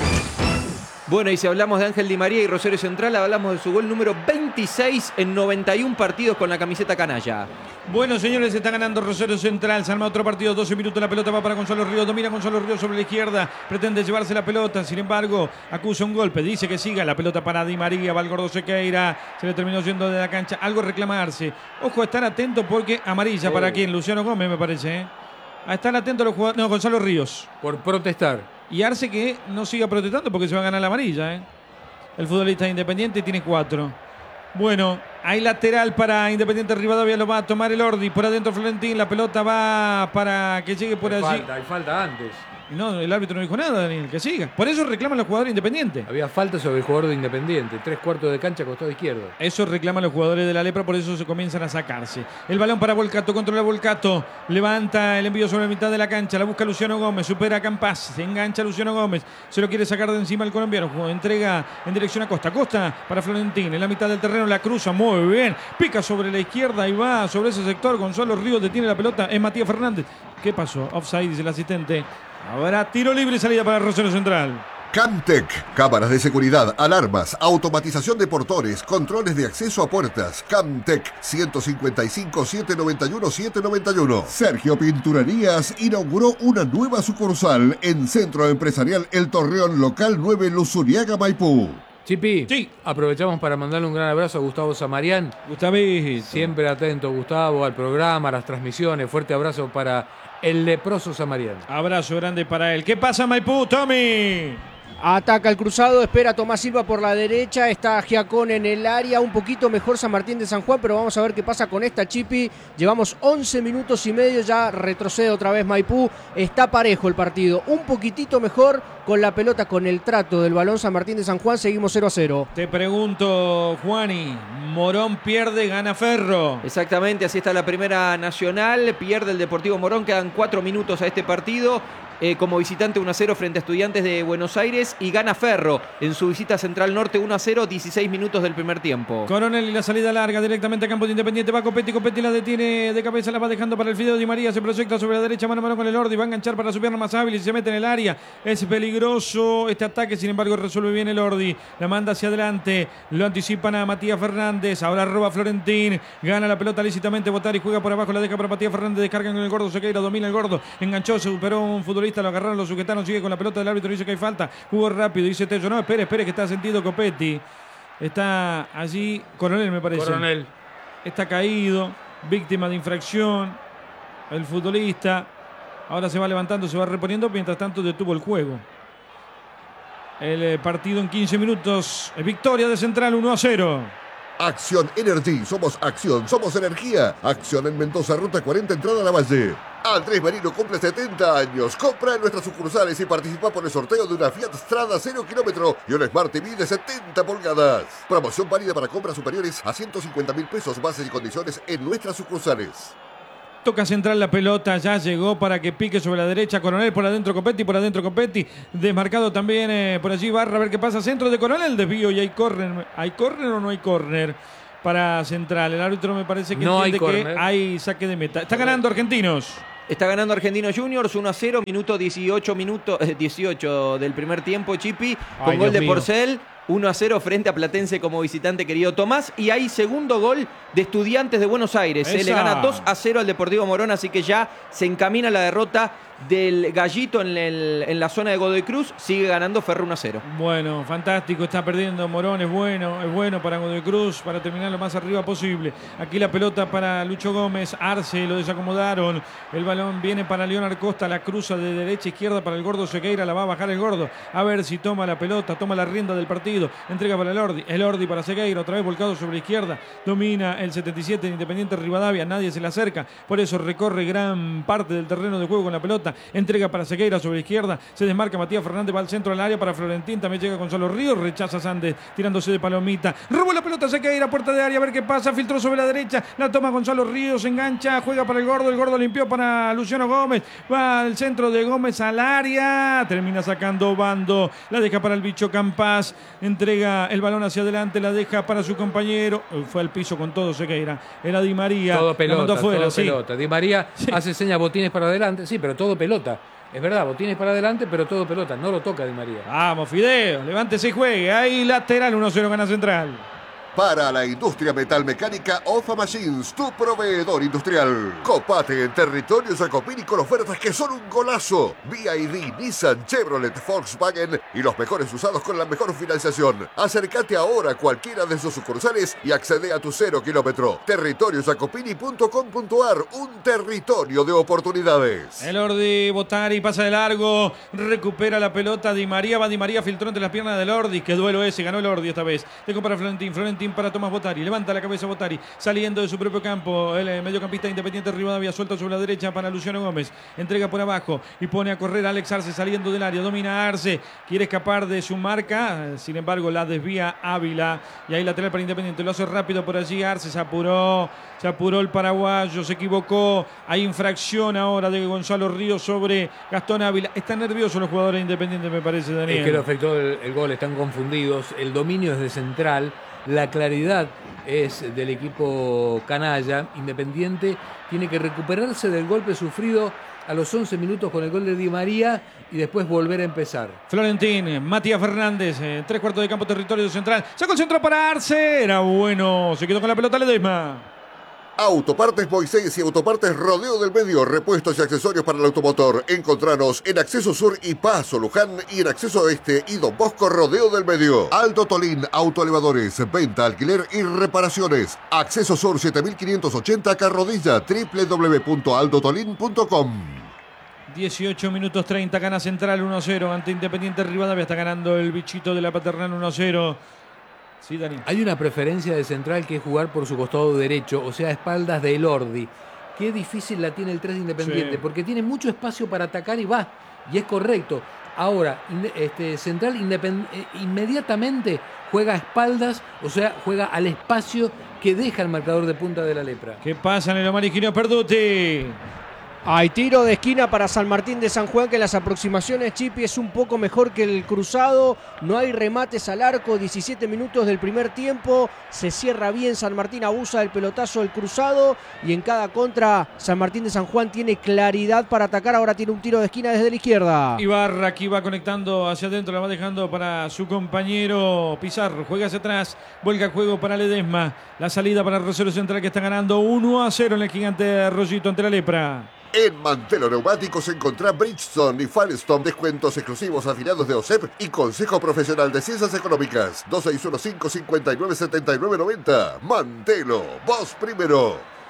Bueno, y si hablamos de Ángel Di María y Rosario Central, hablamos de su gol número veintiséis en noventa y uno partidos con la camiseta canalla. Bueno, señores, está ganando Rosario Central. Se arma otro partido, doce minutos. La pelota va para Gonzalo Ríos. Domina Gonzalo Ríos sobre la izquierda. Pretende llevarse la pelota. Sin embargo, acusa un golpe. Dice que siga. La pelota para Di María. Va el gordo Sequeira. Se le terminó yendo de la cancha. Algo reclamarse. Ojo, a estar atento porque amarilla. Oh. ¿Para quién? Luciano Gómez, me parece. ¿eh? A estar atento a los jugadores. No, Gonzalo Ríos. Por protestar. Y Arce que no siga protestando porque se va a ganar la amarilla. ¿eh? El futbolista de Independiente tiene cuatro. Bueno, hay lateral para Independiente. Rivadavia lo va a tomar el Ordi. Por adentro Florentín. La pelota va para que llegue por Hay allí. falta, hay falta antes. No, el árbitro no dijo nada, Daniel. Que siga. Por eso reclaman los jugadores independientes. Había falta sobre el jugador de Independiente. Tres cuartos de cancha, costado izquierdo. Eso reclaman los jugadores de la Lepra, por eso se comienzan a sacarse. El balón para Volcato, controla Volcato. Levanta el envío sobre la mitad de la cancha. La busca Luciano Gómez. Supera a Campas. Se engancha Luciano Gómez. Se lo quiere sacar de encima el colombiano. Entrega en dirección a Costa. Costa para Florentín. En la mitad del terreno la cruza muy bien. Pica sobre la izquierda y va sobre ese sector. Gonzalo Ríos detiene la pelota. Es Matías Fernández. ¿Qué pasó? Offside, dice el asistente. Habrá tiro libre y salida para Rosario Central. Camtec, cámaras de seguridad, alarmas, automatización de portones, controles de acceso a puertas. Camtec, ciento cincuenta y cinco, setecientos noventa y uno, setecientos noventa y uno. Sergio Pinturarías inauguró una nueva sucursal en Centro Empresarial El Torreón, local nueve, Luzuriaga, Maipú. Chipi, sí. Aprovechamos para mandarle un gran abrazo a Gustavo Zamarián. Gustavito. Siempre atento, Gustavo, al programa, a las transmisiones. Fuerte abrazo para el leproso Zamarián. Abrazo grande para él. ¿Qué pasa, Maipú, Tommy? Ataca el cruzado, espera Tomás Silva por la derecha, está Giacón en el área, un poquito mejor San Martín de San Juan, pero vamos a ver qué pasa con esta, Chipi. Llevamos once minutos y medio, ya retrocede otra vez Maipú, está parejo el partido, un poquitito mejor con la pelota, con el trato del balón San Martín de San Juan, seguimos cero a cero. Te pregunto, Juani, Morón pierde, gana Ferro. Exactamente, así está la primera nacional, pierde el Deportivo Morón, quedan cuatro minutos a este partido. Eh, como visitante uno a cero frente a Estudiantes de Buenos Aires y gana Ferro en su visita a Central Norte uno a cero, dieciséis minutos del primer tiempo. Coronel y la salida larga directamente a campo de Independiente, va Copetti, Copetti la detiene de cabeza, la va dejando para el fideo Di María, se proyecta sobre la derecha, mano a mano con el Ordi, va a enganchar para su pierna más hábil y se mete en el área, es peligroso este ataque, sin embargo resuelve bien el Ordi, la manda hacia adelante, lo anticipan a Matías Fernández, ahora roba Florentín, gana la pelota lícitamente Botari, juega por abajo, la deja para Matías Fernández, descargan con el gordo Sequeira, domina el gordo, enganchó, superó un futbolista, lo agarraron los sujetanos, sigue con la pelota del árbitro, dice que hay falta, jugó rápido, dice Tello, no, espere, espere que está sentido Copetti, está allí, Coronel me parece. Coronel. Está caído, víctima de infracción, el futbolista, ahora se va levantando, se va reponiendo, mientras tanto detuvo el juego. El partido en quince minutos, victoria de Central uno a cero. Acción Energy, somos acción, somos energía. Acción en Mendoza, ruta cuarenta, entrada a la Valle. Andrés Merino cumple setenta años. Compra en nuestras sucursales y participa por el sorteo de una Fiat Strada cero kilómetro y un Smart T V de setenta pulgadas. Promoción válida para compras superiores a ciento cincuenta mil pesos, bases y condiciones en nuestras sucursales. Toca central la pelota, ya llegó para que pique sobre la derecha Coronel, por adentro Copetti, por adentro Copetti, desmarcado también eh, por allí Barra, a ver qué pasa, centro de Coronel, desvío y hay córner. ¿Hay córner o no hay córner para central? El árbitro me parece que no entiende hay que hay saque de meta. Está ganando Argentinos. Está ganando Argentinos Juniors uno a cero, minuto dieciocho, minuto, eh, dieciocho del primer tiempo, Chipi, con Ay, gol Dios de mío. Porcel. uno a cero frente a Platense como visitante, querido Tomás. Y hay segundo gol de Estudiantes de Buenos Aires. Se le gana dos a cero al Deportivo Morón, así que ya se encamina la derrota del Gallito en, el, en la zona de Godoy Cruz. Sigue ganando Ferro uno a cero. Bueno, fantástico, está perdiendo Morón, es bueno, es bueno para Godoy Cruz, para terminar lo más arriba posible. Aquí la pelota para Lucho Gómez, Arce, lo desacomodaron. El balón viene para Leonard Costa, la cruza de derecha a izquierda para el Gordo Sequeira, la va a bajar el Gordo. A ver si toma la pelota, toma la rienda del partido. Entrega para el Ordi, el Ordi para Sequeira, otra vez volcado sobre la izquierda. Domina el setenta y siete de Independiente Rivadavia, nadie se le acerca. Por eso recorre gran parte del terreno de juego con la pelota. Entrega para Sequeira sobre la izquierda. Se desmarca Matías Fernández, va al centro del área para Florentín. También llega Gonzalo Ríos, rechaza Sández tirándose de palomita. Robó la pelota Sequeira, puerta de área, a ver qué pasa. Filtró sobre la derecha, la toma Gonzalo Ríos, engancha, juega para el Gordo. El Gordo limpió para Luciano Gómez. Va al centro de Gómez al área. Termina sacando Bando. La deja para el bicho Campas. Entrega el balón hacia adelante, la deja para su compañero. Fue al piso con todo Sequeira. Era Di María. Todo pelota, afuera, todo sí. pelota. Di María sí. hace señas botines para adelante, sí, pero todo pelota. Es verdad, botines para adelante, pero todo pelota. No lo toca Di María. Vamos, Fideo, levántese y juegue. Ahí lateral, uno cero gana Central. Para la industria metalmecánica, Ofa Machines, tu proveedor industrial. Copate en territorio Jacopini con ofertas que son un golazo. B Y D, Nissan, Chevrolet, Volkswagen y los mejores usados con la mejor financiación. Acércate ahora a cualquiera de sus sucursales y accede a tu cero kilómetro. territorio jacopini punto com punto ar, un territorio de oportunidades. El Ordi, Botari, pasa de largo, recupera la pelota Di María, va Di María, filtró entre las piernas del Ordi. Qué duelo ese, ganó el Ordi esta vez. Dejó para Florentín, Florentín para Tomás Botari, levanta la cabeza Botari, saliendo de su propio campo, el mediocampista Independiente Rivadavia, suelto sobre la derecha para Luciano Gómez, entrega por abajo y pone a correr a Alex Arce saliendo del área, domina Arce, quiere escapar de su marca, sin embargo la desvía Ávila, y ahí lateral para Independiente, lo hace rápido por allí Arce, se apuró, se apuró el paraguayo, se equivocó, hay infracción ahora de Gonzalo Ríos sobre Gastón Ávila, están nerviosos los jugadores Independientes, me parece, Daniel. Es que lo afectó el, el gol, están confundidos, el dominio es de Central. La claridad es del equipo canalla. Independiente tiene que recuperarse del golpe sufrido a los once minutos con el gol de Di María y después volver a empezar. Florentín, Matías Fernández, eh, tres cuartos de campo, territorio central. Sacó el centro para Arce. Era bueno. Se quedó con la pelota Ledesma. Autopartes Moisés y Autopartes Rodeo del Medio, repuestos y accesorios para el automotor. Encontranos en Acceso Sur y Paso Luján y en Acceso Oeste y Don Bosco Rodeo del Medio. Alto Tolín, autoelevadores, venta, alquiler y reparaciones. Acceso Sur siete mil quinientos ochenta Carrodilla, doble u doble u doble u punto aldo tolín punto com. dieciocho minutos treinta, gana Central uno cero ante Independiente Rivadavia. Está ganando el bichito de la Paternal uno cero. Sí, Dani. Hay una preferencia de Central que es jugar por su costado derecho, o sea, a espaldas de Elordi. Qué difícil la tiene el tres de Independiente, sí. porque tiene mucho espacio para atacar y va, y es correcto. Ahora, este, Central independ- inmediatamente juega a espaldas, o sea, juega al espacio que deja el marcador de punta de la Lepra. ¿Qué pasa en el Omar Higinio Perduti? Hay tiro de esquina para San Martín de San Juan, que en las aproximaciones Chipi es un poco mejor que el cruzado. No hay remates al arco, diecisiete minutos del primer tiempo. Se cierra bien San Martín, abusa del pelotazo del cruzado. Y en cada contra San Martín de San Juan tiene claridad para atacar. Ahora tiene un tiro de esquina desde la izquierda. Ibarra aquí va conectando hacia adentro, la va dejando para su compañero Pizarro. Juega hacia atrás, vuelca el juego para Ledesma. La salida para Rosario Central, que está ganando uno a cero en el gigante Arroyito ante la Lepra. En Mantelo Neumáticos encontrá Bridgestone y Firestone, descuentos exclusivos afiliados de O S E P y Consejo Profesional de Ciencias Económicas. dos seis uno cinco, cinco nueve siete nueve nueve cero. Mantelo, vos primero.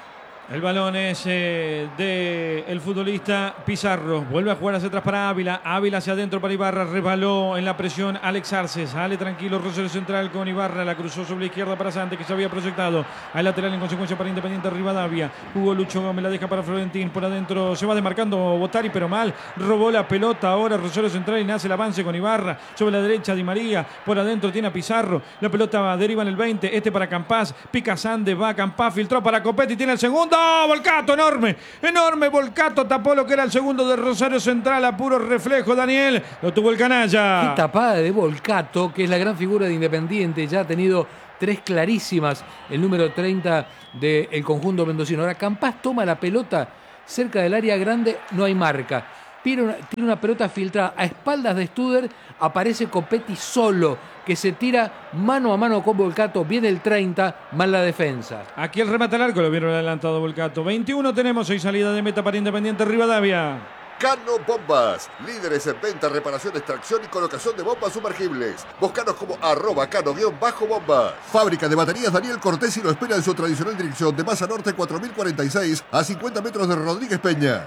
El balón es eh, de el futbolista Pizarro. Vuelve a jugar hacia atrás para Ávila. Ávila hacia adentro para Ibarra. Resbaló en la presión Alex Arce. Sale tranquilo Rosario Central con Ibarra. La cruzó sobre la izquierda para Sante, que se había proyectado. Al lateral en consecuencia para Independiente Rivadavia. Hugo Lucho Gómez la deja para Florentín. Por adentro se va desmarcando Botari, pero mal. Robó la pelota ahora Rosario Central y nace el avance con Ibarra. Sobre la derecha Di María. Por adentro tiene a Pizarro. La pelota deriva en el veinte. Este para Campás. Pica Sande. Va Campás. Filtró para Copetti. Tiene el segundo. Volcato, enorme, enorme Volcato, tapó lo que era el segundo de Rosario Central, a puro reflejo, Daniel, lo tuvo el canalla. Qué tapada de Volcato, que es la gran figura de Independiente, ya ha tenido tres clarísimas, el número treinta del conjunto mendocino. Ahora Campás toma la pelota cerca del área grande, no hay marca. Tiene una, tiene una pelota filtrada a espaldas de Studer, aparece Copetti solo, que se tira mano a mano con Volcato, viene el treinta, mal la defensa. Aquí el remate al arco, lo vieron adelantado Volcato. veintiuno tenemos, seis salida de meta para Independiente Rivadavia. Cano Bombas, líderes en venta, reparación, extracción y colocación de bombas sumergibles. Búscanos como arroba cano-bombas. Fábrica de baterías Daniel Cortés y lo espera en su tradicional dirección de Masa Norte cuatro mil cuarenta y seis a cincuenta metros de Rodríguez Peña.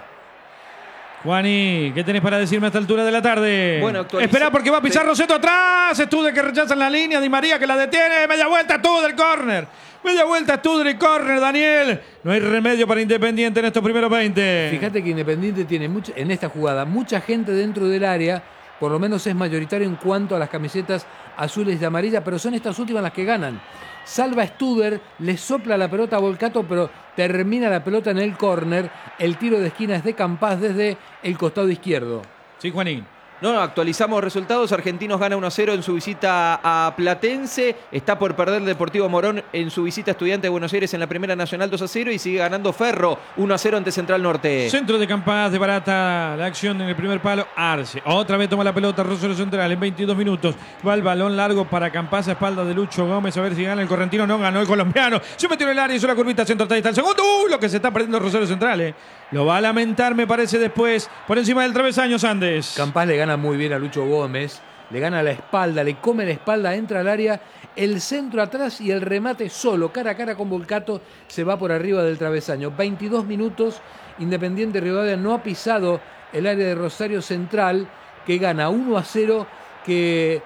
Juani, ¿qué tenés para decirme a esta altura de la tarde? Bueno, actualiza... Espera porque va a pisar Roseto atrás. Studer que rechaza en la línea. Di María que la detiene. Media vuelta, Studer, córner. Media vuelta, Studer y córner, Daniel. No hay remedio para Independiente en estos primeros veinte. Fíjate que Independiente tiene mucha, en esta jugada mucha gente dentro del área. Por lo menos es mayoritario en cuanto a las camisetas azules y amarillas, pero son estas últimas las que ganan. Salva Studer, le sopla la pelota a Volcato, pero termina la pelota en el córner. El tiro de esquina es de Campás desde el costado izquierdo. Sí, Juanín. No, no, actualizamos resultados. Argentinos gana uno a cero en su visita a Platense. Está por perder el Deportivo Morón en su visita a Estudiantes de Buenos Aires en la Primera Nacional dos a cero. Y sigue ganando Ferro uno a cero ante Central Norte. Centro de Campás de Barata. La acción en el primer palo. Arce. Otra vez toma la pelota Rosario Central en veintidós minutos. Va el balón largo para Campás a espalda de Lucho Gómez. A ver si gana el correntino. No ganó el colombiano. Se metió en el área. Hizo la curvita. Centro. Está el segundo. Uy, lo que se está perdiendo Rosario Central. Eh. Lo va a lamentar, me parece, después. Por encima del travesaño, Sandes. Campás le gana muy bien a Lucho Gómez, le gana la espalda, le come la espalda, entra al área, el centro atrás y el remate solo, cara a cara con Volcato, se va por arriba del travesaño. veintidós minutos, Independiente Rivadavia no ha pisado el área de Rosario Central, que gana uno a cero, que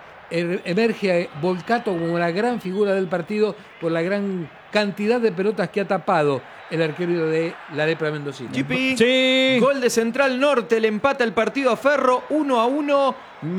emerge Volcato como la gran figura del partido por la gran cantidad de pelotas que ha tapado el arquero de la lepra mendocina. Chipi, sí. Gol de Central Norte, le empata el partido a Ferro, uno a uno,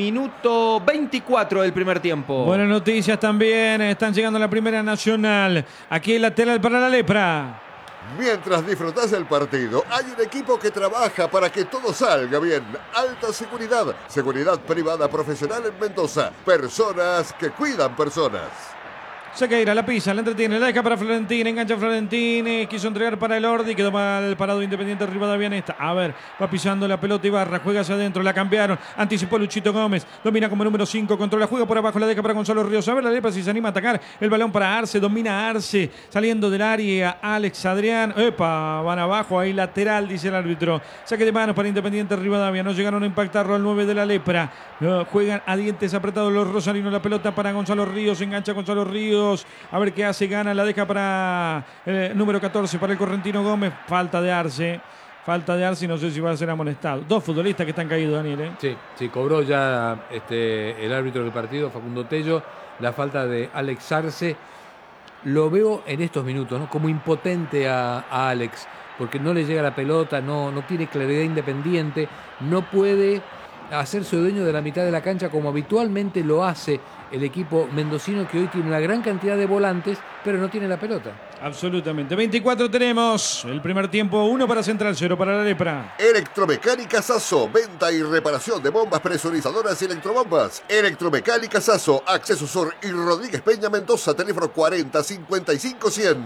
minuto veinticuatro del primer tiempo. Buenas noticias también, están llegando a la Primera Nacional. Aquí el lateral para la lepra. Mientras disfrutás del partido, hay un equipo que trabaja para que todo salga bien. Alta seguridad, seguridad privada profesional en Mendoza. Personas que cuidan personas. Sequeira la pisa, la entretiene, la deja para Florentín, engancha Florentín, quiso entregar para el Ordi, quedó mal parado Independiente Rivadavia en esta. A ver, va pisando la pelota Ibarra, juega hacia adentro, la cambiaron, anticipó Luchito Gómez, domina como número cinco, controla, juega por abajo, la deja para Gonzalo Ríos. A ver la lepra si se anima a atacar, el balón para Arce, domina Arce, saliendo del área, Alex Adrián, epa, van abajo, ahí lateral, dice el árbitro. Saque de manos para Independiente Rivadavia, no llegaron a impactarlo al nueve de la lepra. No, juegan a dientes apretados los rosarinos, la pelota para Gonzalo Ríos, engancha Gonzalo Ríos. A ver qué hace, gana, la deja para el número catorce, para el correntino Gómez. Falta de Arce, falta de Arce y no sé si va a ser amonestado. Dos futbolistas que están caídos, Daniel. ¿eh? Sí, sí, cobró ya este, el árbitro del partido, Facundo Tello, la falta de Alex Arce. Lo veo en estos minutos, ¿no? Como impotente a, a Alex, porque no le llega la pelota, no, no tiene claridad Independiente, no puede hacerse dueño de la mitad de la cancha como habitualmente lo hace el equipo mendocino, que hoy tiene una gran cantidad de volantes, pero no tiene la pelota. Absolutamente. veinticuatro tenemos. El primer tiempo, uno para Central, cero para la lepra. Electromecánica Sasso, venta y reparación de bombas presurizadoras y electrobombas. Electromecánica Sasso, Acceso Sur y Rodríguez Peña Mendoza, teléfono cuarenta cincuenta y cinco cien.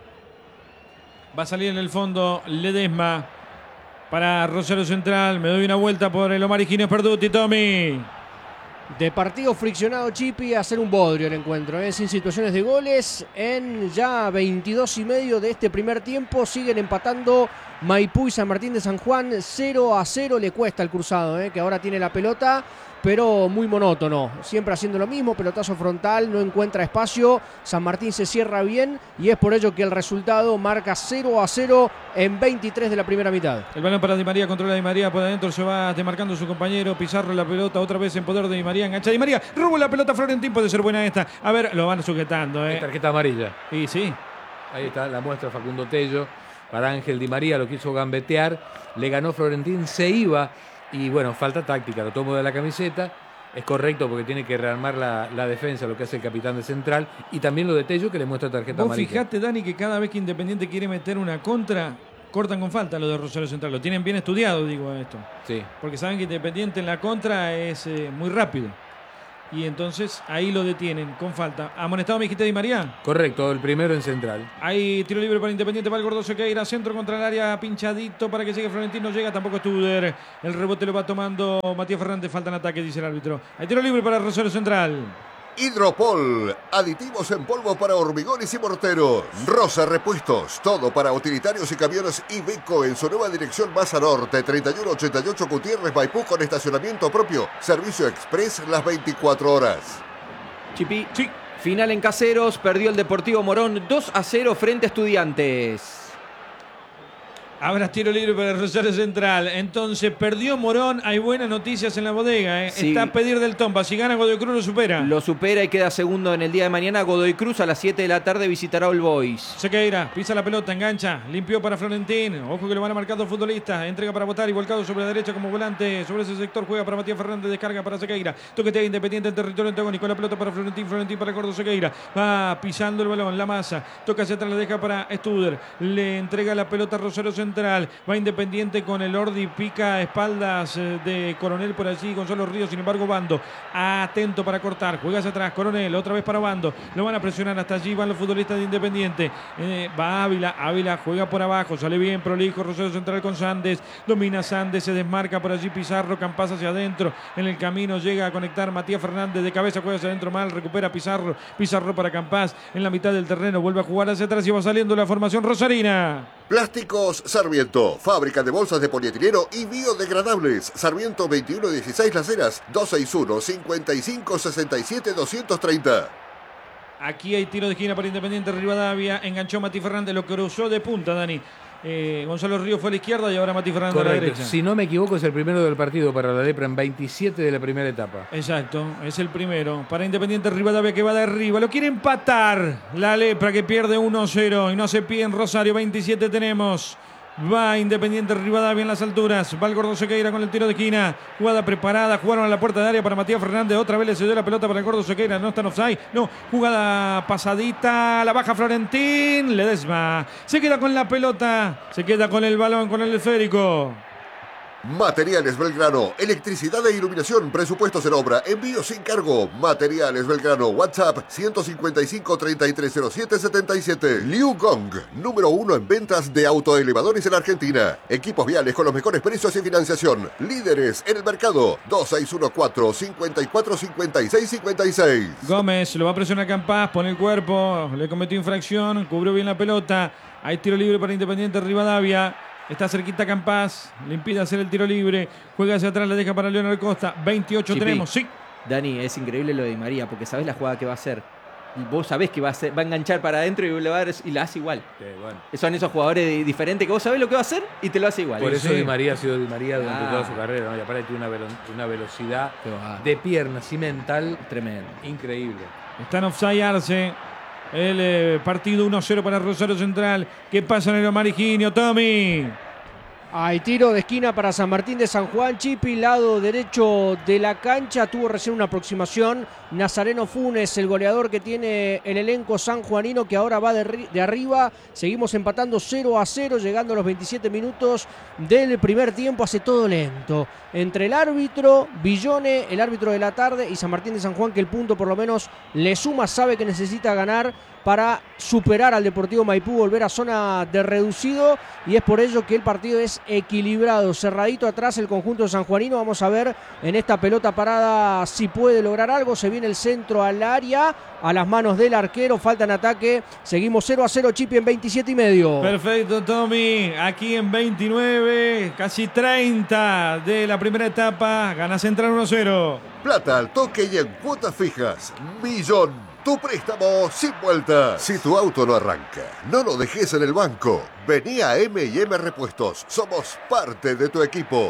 Va a salir en el fondo Ledesma para Rosario Central. Me doy una vuelta por el Omar Higino Perduti, Tommy. De partido friccionado, Chipi, a hacer un bodrio el encuentro, ¿eh? Sin situaciones de goles. En ya veintidós y medio de este primer tiempo siguen empatando Maipú y San Martín de San Juan, cero a cero le cuesta al cruzado, eh, que ahora tiene la pelota, pero muy monótono, siempre haciendo lo mismo, pelotazo frontal, no encuentra espacio, San Martín se cierra bien y es por ello que el resultado marca cero a cero en veintitrés de la primera mitad. El balón para Di María, controla Di María, por adentro se va demarcando su compañero, Pizarro la pelota, otra vez en poder de Di María, engancha Di María, robo la pelota Florentín, puede ser buena esta, a ver, lo van sujetando. Eh. Tarjeta amarilla. Y sí. Ahí está la muestra Facundo Tello para Ángel Di María, lo quiso gambetear, le ganó Florentín, se iba y bueno, falta táctica, lo tomo de la camiseta, es correcto porque tiene que rearmar la, la defensa, lo que hace el capitán de Central, y también lo de Tello que le muestra tarjeta Vos amarilla. fijate, Dani, que cada vez que Independiente quiere meter una contra, cortan con falta lo de Rosario Central, lo tienen bien estudiado, digo esto. Sí. Porque saben que Independiente en la contra es eh, muy rápido. Y entonces ahí lo detienen con falta. ¿Amonestado me dijiste Di María? Correcto, el primero en Central. Hay tiro libre para Independiente, para el gordo Sequeira, centro contra el área, pinchadito para que llegue Florentino, llega tampoco Studer. El rebote lo va tomando Matías Fernández, falta en ataque, dice el árbitro. Hay tiro libre para Rosario Central. Hidropol, aditivos en polvo para hormigones y morteros. Rosa Repuestos, todo para utilitarios y camiones Iveco en su nueva dirección Maza Norte, treinta y uno ochenta y ocho Gutiérrez, Maipú, con estacionamiento propio. Servicio express las veinticuatro horas. Chipi, sí. Final en Caseros, perdió el Deportivo Morón dos a cero frente a Estudiantes. Habrá tiro libre para el Rosario Central. Entonces perdió Morón. Hay buenas noticias en la bodega. ¿eh? Sí. Está a pedir del Tomba. Si gana Godoy Cruz lo supera. Lo supera y queda segundo en el día de mañana. Godoy Cruz a las siete de la tarde visitará All Boys. Sequeira pisa la pelota, engancha, limpió para Florentín. Ojo que lo van a marcar dos futbolistas. Entrega para Botar y volcado sobre la derecha como volante. Sobre ese sector juega para Matías Fernández. Descarga para Sequeira. Toquetea Independiente en territorio antagónico. La pelota para Florentín. Florentín para el gordo Sequeira. Va pisando el balón. La masa. Toca hacia atrás. La deja para Studer. Le entrega la pelota a Rosario Central. Va Independiente con el Ordi, pica espaldas de Coronel por allí, Gonzalo Ríos, sin embargo Bando atento para cortar, juega hacia atrás, Coronel, otra vez para Bando, lo van a presionar, hasta allí van los futbolistas de Independiente, eh, va Ávila, Ávila juega por abajo, sale bien, prolijo, Rosario Central con Sandes, domina Sandes, se desmarca por allí Pizarro, Campas hacia adentro, en el camino llega a conectar Matías Fernández de cabeza, juega hacia adentro mal, recupera Pizarro, Pizarro para Campas, en la mitad del terreno, vuelve a jugar hacia atrás y va saliendo la formación rosarina. Plásticos Sarmiento, fábrica de bolsas de polietileno y biodegradables. Sarmiento veintiuno dieciséis Las Heras, dos seis uno, cincuenta y cinco, sesenta y siete, doscientos treinta. Aquí hay tiro de esquina para Independiente Rivadavia, enganchó Mati Fernández, lo cruzó de punta, Dani. Eh, Gonzalo Ríos fue a la izquierda y ahora Mati Fernández Correcto. a la derecha. Si no me equivoco, es el primero del partido para la Lepra en veintisiete de la primera etapa. Exacto, es el primero. Para Independiente Rivadavia que va de arriba. Lo quiere empatar la Lepra que pierde uno a cero y no hace pie en Rosario. veintisiete tenemos. Va Independiente Rivadavia en las alturas. Va el gordo Sequeira con el tiro de esquina. Jugada preparada. Jugaron a la puerta de área para Matías Fernández. Otra vez le cedió la pelota para el gordo Sequeira. No está en offside. No. Jugada pasadita. La baja Florentín. Ledesma. Se queda con la pelota. Se queda con el balón, con el esférico. Materiales Belgrano, electricidad e iluminación, presupuestos en obra, envío sin cargo. Materiales Belgrano, WhatsApp ciento cincuenta y cinco, treinta y tres cero siete, setenta y siete. Liu Gong, número uno en ventas de autoelevadores en Argentina. Equipos viales con los mejores precios y financiación. Líderes en el mercado. dos seis uno cuatro, cinco cuatro, cinco seis, cinco seis. Gómez lo va a presionar Campas, pone el cuerpo, le cometió infracción, cubrió bien la pelota. Hay tiro libre para Independiente Rivadavia. Está cerquita Campas, le impide hacer el tiro libre. Juega hacia atrás, le deja para Leonel Costa. veintiocho Chipi, tenemos, sí. Dani, es increíble lo de Di María, porque sabés la jugada que va a hacer. Y vos sabés que va a, hacer, va a enganchar para adentro y, le va a dar, y la hace igual. Sí, bueno. Son esos jugadores diferentes que vos sabés lo que va a hacer y te lo hace igual. Por eso Sí. Di María ha sido Di María durante Ah. toda su carrera, ¿no? Y aparte tiene una, velo una velocidad Qué va. de piernas y mental Tremendo. increíble. Está en offside Arce. El eh, partido uno a cero para Rosario Central. ¿Qué pasa en el Omariginio, Tommy? Hay tiro de esquina para San Martín de San Juan. Chipi, lado derecho de la cancha. Tuvo recién una aproximación Nazareno Funes, el goleador que tiene el elenco sanjuanino, que ahora va de, de arriba. Seguimos empatando cero a cero, llegando a los veintisiete minutos del primer tiempo. Hace todo lento. Entre el árbitro, Villone, el árbitro de la tarde, y San Martín de San Juan, que el punto por lo menos le suma, sabe que necesita ganar para superar al Deportivo Maipú, volver a zona de reducido, y es por ello que el partido es equilibrado, cerradito atrás el conjunto sanjuanino. Vamos a ver en esta pelota parada si puede lograr algo. Se viene el centro al área, a las manos del arquero, falta en ataque. Seguimos cero a cero, Chipi, en veintisiete y medio. Perfecto, Tommy. Aquí en veintinueve, casi treinta de la primera etapa. Gana Central uno a cero. Plata al toque y en cuotas fijas. Millón. Tu préstamo sin vuelta. Si tu auto no arranca, no lo dejes en el banco. Vení a eme y eme Repuestos. Somos parte de tu equipo.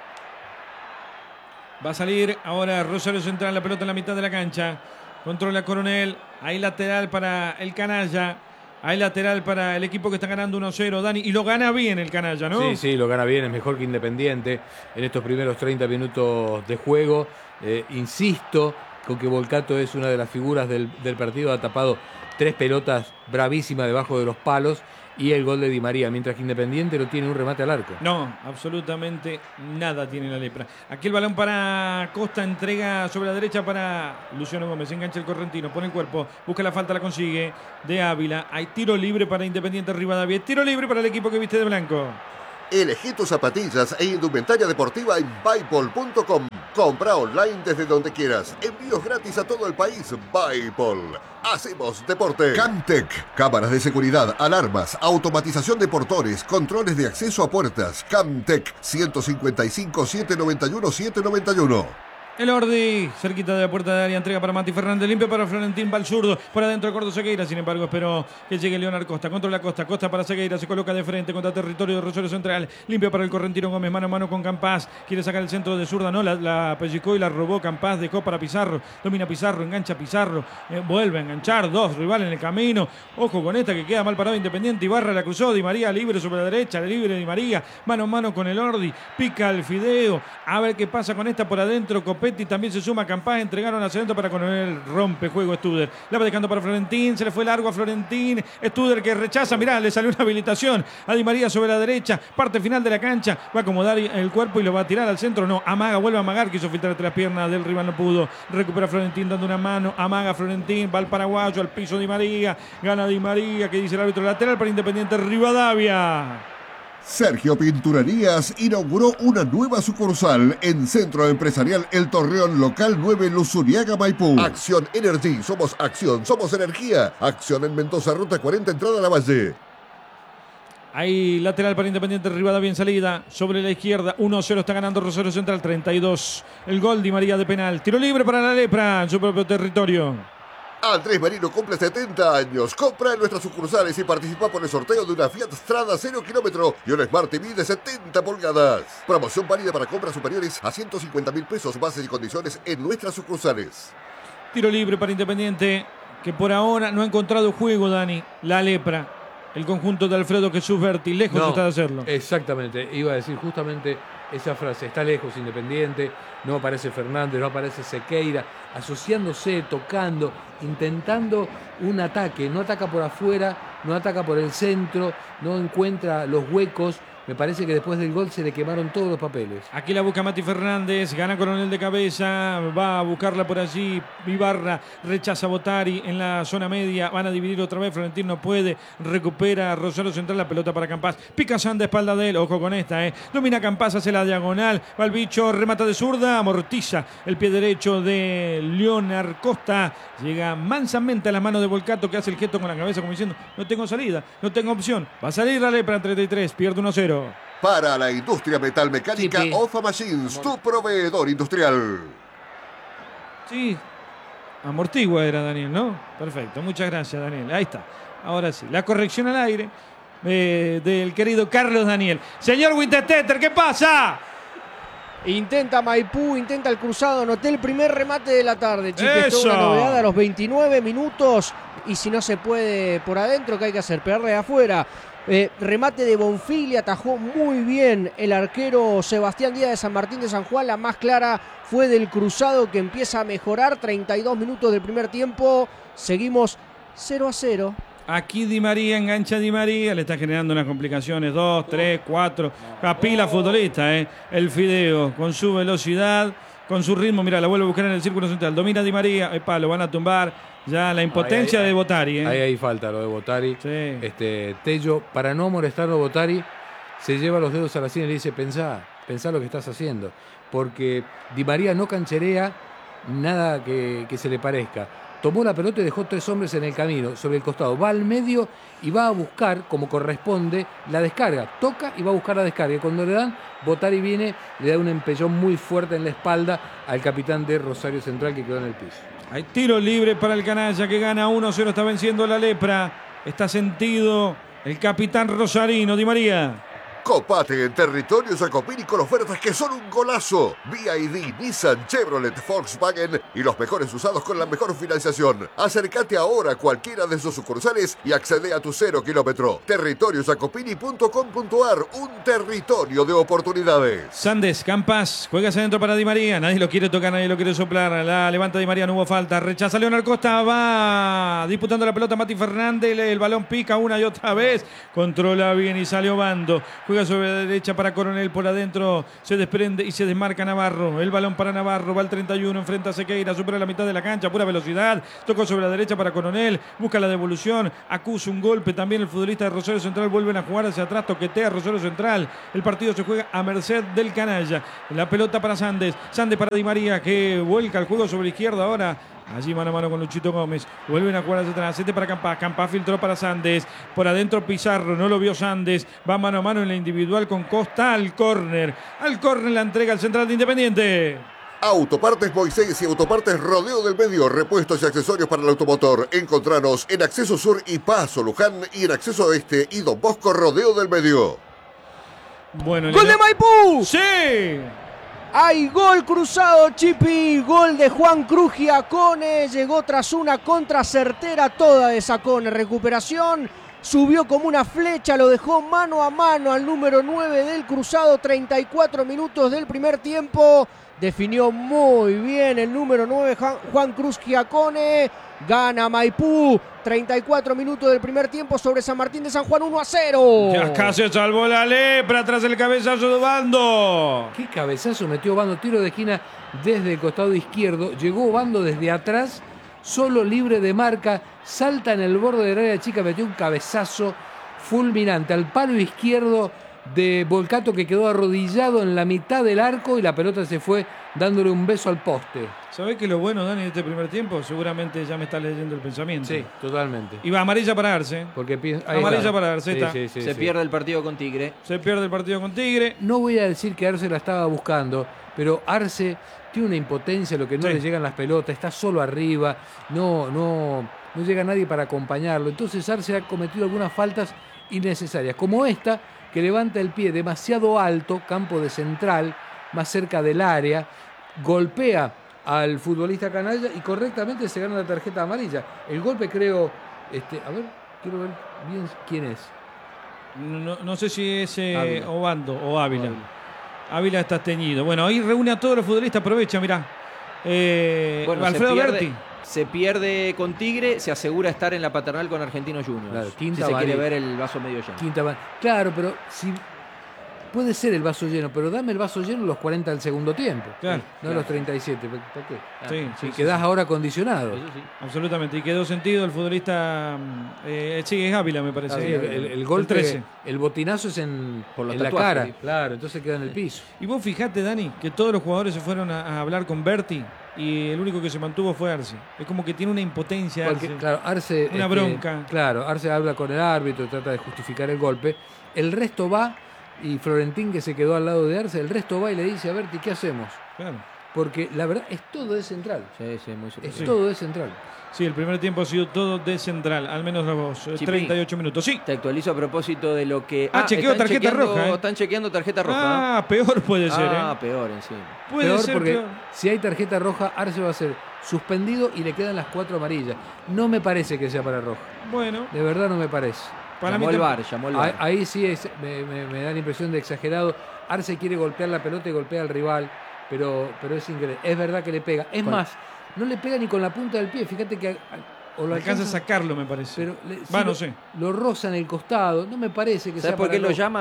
Va a salir ahora Rosario Central, la pelota en la mitad de la cancha. Controla Coronel. Hay lateral para el Canalla. Hay lateral para el equipo que está ganando uno a cero, Dani. Y lo gana bien el Canalla, ¿no? Sí, sí, lo gana bien. Es mejor que Independiente en estos primeros treinta minutos de juego. Eh, insisto con que Volcato es una de las figuras del, del partido. Ha tapado tres pelotas bravísimas debajo de los palos y el gol de Di María, mientras que Independiente no tiene un remate al arco. No, absolutamente nada tiene la lepra. Aquí el balón para Costa, entrega sobre la derecha para Luciano Gómez, engancha el correntino, pone el cuerpo, busca la falta, la consigue de Ávila. Hay tiro libre para Independiente Rivadavia, tiro libre para el equipo que viste de blanco. Elegí tus zapatillas e indumentaria deportiva en Bipol punto com. Compra online desde donde quieras. Envíos gratis a todo el país. Bipol. Hacemos deporte. Camtec. Cámaras de seguridad, alarmas, automatización de portones, controles de acceso a puertas. Camtec. ciento cincuenta y cinco, setecientos noventa y uno, setecientos noventa y uno. El Ordi, cerquita de la puerta de área, entrega para Mati Fernández, limpia para Florentín, va al zurdo, por adentro de Cordo Sequeira, sin embargo esperó que llegue Leonard Costa, controla Costa, Costa para Sequeira, se coloca de frente contra territorio de Rosario Central, limpia para el Correntino Gómez, mano a mano con Campás, quiere sacar el centro de zurda, no, la, la pellizcó y la robó Campás, dejó para Pizarro, domina Pizarro, engancha Pizarro, eh, vuelve a enganchar, dos rivales en el camino, ojo con esta que queda mal parado Independiente, Ibarra la cruzó, Di María libre sobre la derecha, libre Di María, mano a mano con el Ordi, pica el Fideo, a ver qué pasa con esta por adentro, Copetti también se suma Campás, entregaron al centro para Coronel, rompe juego Studer, la va dejando para Florentín, se le fue largo a Florentín, Studer que rechaza, mirá, le salió una habilitación a Di María sobre la derecha, parte final de la cancha, va a acomodar el cuerpo y lo va a tirar al centro, no, amaga, vuelve a amagar, quiso filtrar entre las piernas del rival, no pudo, recupera Florentín dando una mano, amaga Florentín, va al paraguayo, al piso Di María, gana Di María, que dice el árbitro lateral para Independiente Rivadavia. Sergio Pinturerías inauguró una nueva sucursal en Centro Empresarial El Torreón, local nueve, Luzuriaga, Maipú. Acción Energy, somos acción, somos energía. Acción en Mendoza, ruta cuarenta, entrada a la Valle. Hay lateral para Independiente Rivadavia en salida, sobre la izquierda, uno a cero está ganando Rosario Central, treinta y dos. El gol Di María de penal, tiro libre para la Lepra en su propio territorio. Andrés Marino cumple setenta años. Compra en nuestras sucursales y participa por el sorteo de una Fiat Strada cero kilómetro y una Smart T V de setenta pulgadas. Promoción válida para compras superiores a ciento cincuenta mil pesos. Bases y condiciones en nuestras sucursales. Tiro libre para Independiente, que por ahora no ha encontrado juego, Dani. La Lepra, el conjunto de Alfredo Jesús Berti, lejos no, está de hacerlo. Exactamente, iba a decir justamente esa frase, está lejos Independiente, no aparece Fernández, no aparece Sequeira, asociándose, tocando, intentando un ataque, no ataca por afuera, no ataca por el centro, no encuentra los huecos. Me parece que después del gol se le quemaron todos los papeles. Aquí la busca Mati Fernández, gana Coronel de cabeza, va a buscarla por allí, Ibarra rechaza a Botari en la zona media, van a dividir otra vez, Florentín no puede, recupera Rosario Central, la pelota para Campás, pica San de espalda de él, ojo con esta, eh. domina Campás, hace la diagonal, va el bicho, remata de zurda, amortiza el pie derecho de Leonard Costa, llega mansamente a las manos de Volcato, que hace el gesto con la cabeza como diciendo, no tengo salida, no tengo opción, va a salir la Lepra en treinta y tres, pierde uno a cero. Para la industria metalmecánica, sí, Ofa Machines, tu proveedor industrial. Sí, amortigua era Daniel, ¿no? Perfecto, muchas gracias Daniel, ahí está. Ahora sí, la corrección al aire eh, del querido Carlos Daniel. Señor Winterstetter, ¿qué pasa? Intenta Maipú, intenta el cruzado, noté el primer remate de la tarde, chicos. ¡Eso! Una novedad a los veintinueve minutos y si no se puede por adentro, ¿qué hay que hacer? Pegarle de afuera. Eh, remate de Bonfili, atajó muy bien el arquero Sebastián Díaz de San Martín de San Juan. La más clara fue del cruzado, que empieza a mejorar. treinta y dos minutos del primer tiempo. Seguimos cero a cero. Aquí Di María, engancha Di María, le está generando unas complicaciones, dos, tres, cuatro, capila futbolista, eh. El Fideo con su velocidad, con su ritmo. Mira, la vuelve a buscar en el círculo central. Domina Di María. Epa, lo van a tumbar. Ya la impotencia ahí, ahí, de Botari. ¿eh? Ahí hay falta lo de Botari. Sí. Este, Tello, para no molestarlo a Botari, se lleva los dedos a la sien y le dice, pensá, pensá lo que estás haciendo. Porque Di María no cancherea nada que, que se le parezca. Tomó la pelota y dejó tres hombres en el camino, sobre el costado. Va al medio y va a buscar, como corresponde, la descarga. Toca y va a buscar la descarga. Y cuando le dan, Botari viene, le da un empellón muy fuerte en la espalda al capitán de Rosario Central que quedó en el piso. Hay tiro libre para el canalla que gana uno cero. Está venciendo la Lepra. Está sentido el capitán rosarino, Di María. Copate en Territorio Jacopini con ofertas que son un golazo. B Y D, Nissan, Chevrolet, Volkswagen y los mejores usados con la mejor financiación. Acércate ahora a cualquiera de sus sucursales y accede a tu cero kilómetro. territorio jacopini punto com punto ar, un territorio de oportunidades. Sandes, Campas, juegas adentro para Di María. Nadie lo quiere tocar, nadie lo quiere soplar. La levanta Di María, no hubo falta. Rechaza Leonel Costa, va disputando la pelota Mati Fernández. El balón pica una y otra vez. Controla bien y salió Bando. Juega sobre la derecha para Coronel, por adentro se desprende y se desmarca Navarro. El balón para Navarro, va al treinta y uno, enfrenta a Sequeira, supera la mitad de la cancha, pura velocidad. Tocó sobre la derecha para Coronel, busca la devolución, acusa un golpe. También el futbolista de Rosario Central vuelven a jugar hacia atrás, toquetea Rosario Central. El partido se juega a merced del canalla. La pelota para Sandes, Sandes para Di María, que vuelca el juego sobre la izquierda ahora. Allí mano a mano con Luchito Gómez. Vuelven a jugar hacia atrás. Este para Campas. Campas filtró para Sandes. Por adentro Pizarro. No lo vio Sandes. Va mano a mano en la individual con Costa al córner. Al córner la entrega al central de Independiente. Autopartes Moisés y Autopartes Rodeo del Medio. Repuestos y accesorios para el automotor. Encontranos en Acceso Sur y Paso Luján y en Acceso Este y Don Bosco Rodeo del Medio. Bueno, ¡Gol de Maipú! ¡Sí! Hay gol cruzado, Chipi, gol de Juan Cruz Giacone, llegó tras una contra certera toda de Sacone, recuperación, subió como una flecha, lo dejó mano a mano al número nueve del cruzado, treinta y cuatro minutos del primer tiempo, definió muy bien el número nueve Juan Cruz Giacone, gana Maipú, treinta y cuatro minutos del primer tiempo sobre San Martín de San Juan, uno a cero. Ya casi salvó la Lepra tras el cabezazo de Bando. Qué cabezazo metió Bando, tiro de esquina desde el costado izquierdo, llegó Bando desde atrás, solo libre de marca, salta en el borde del área chica, metió un cabezazo fulminante al palo izquierdo de Volcato, que quedó arrodillado en la mitad del arco y la pelota se fue dándole un beso al poste. ¿Sabés qué es lo bueno, Dani, de este primer tiempo? Seguramente ya me está leyendo el pensamiento. Sí, totalmente. Y va amarilla para Arce. Porque amarilla está. para Arce. Sí, está. sí, sí, se sí. pierde el partido con Tigre. Se pierde el partido con Tigre. No voy a decir que Arce la estaba buscando, pero Arce tiene una impotencia, lo que no sí. le llegan las pelotas, está solo arriba, no, no, no llega nadie para acompañarlo. Entonces Arce ha cometido algunas faltas innecesarias, como esta, que levanta el pie demasiado alto, campo de central, más cerca del área, golpea al futbolista canalla y correctamente se gana la tarjeta amarilla. El golpe creo, este, a ver, quiero ver bien quién es. No, no sé si es eh, Ávila. Obando o Ávila. Ávila. Ávila está teñido. Bueno, ahí reúne a todos los futbolistas, aprovecha, mirá. Eh, Bueno, Alfredo se pierde, Berti. se pierde con Tigre, se asegura estar en la paternal con Argentinos Juniors. Claro, si quinta se quiere amarilla. ver el vaso medio lleno. Quinta va- Claro, pero si puede ser el vaso lleno, pero dame el vaso lleno los cuarenta del segundo tiempo. Claro, no claro. los treinta y siete. ¿Por qué? Sí, sí, Y sí, quedás sí. ahora condicionado. Eso sí. Absolutamente. Y quedó sentido el futbolista. Eh, sí, es Ávila, me parece. Ah, sí, el, el, el golpe, trece. el botinazo es en, Por los en la tatuajes, cara. sí. Claro, entonces queda en el piso. Y vos fijate, Dani, que todos los jugadores se fueron a, a hablar con Berti y el único que se mantuvo fue Arce. Es como que tiene una impotencia. Porque, Arce. claro, Arce, Una bronca. Claro, Arce habla con el árbitro, trata de justificar el golpe. El resto va, y Florentín, que se quedó al lado de Arce, el resto va y le dice a Berti, ¿qué hacemos? Claro. Porque la verdad es todo de central. Sí, sí, muy Es superior. todo de central. Sí, el primer tiempo ha sido todo de central, al menos los eh, Chipi. treinta y ocho minutos. Sí. Te actualizo a propósito de lo que... Ah, chequeo están tarjeta chequeando- roja, ¿eh? Están chequeando tarjeta roja. Ah, peor puede ser, Ah, ¿eh? peor encima. Puede Peor ser porque peor. si hay tarjeta roja, Arce va a ser suspendido y le quedan las cuatro amarillas. No me parece que sea para roja. Bueno, De verdad no me parece. para llamó mí el tam- VAR, llamó el VAR. Ahí, ahí sí es, me, me- me da la impresión de exagerado. Arce quiere golpear la pelota y golpea al rival, pero, pero es increíble. Es verdad que le pega. Es Con- más, no le pega ni con la punta del pie. Fíjate que o lo alcanza a sacarlo, me parece. pero le- Va, sí no lo, sé. lo roza en el costado. No me parece que sea ¿Sabes por para qué lo roja. llama?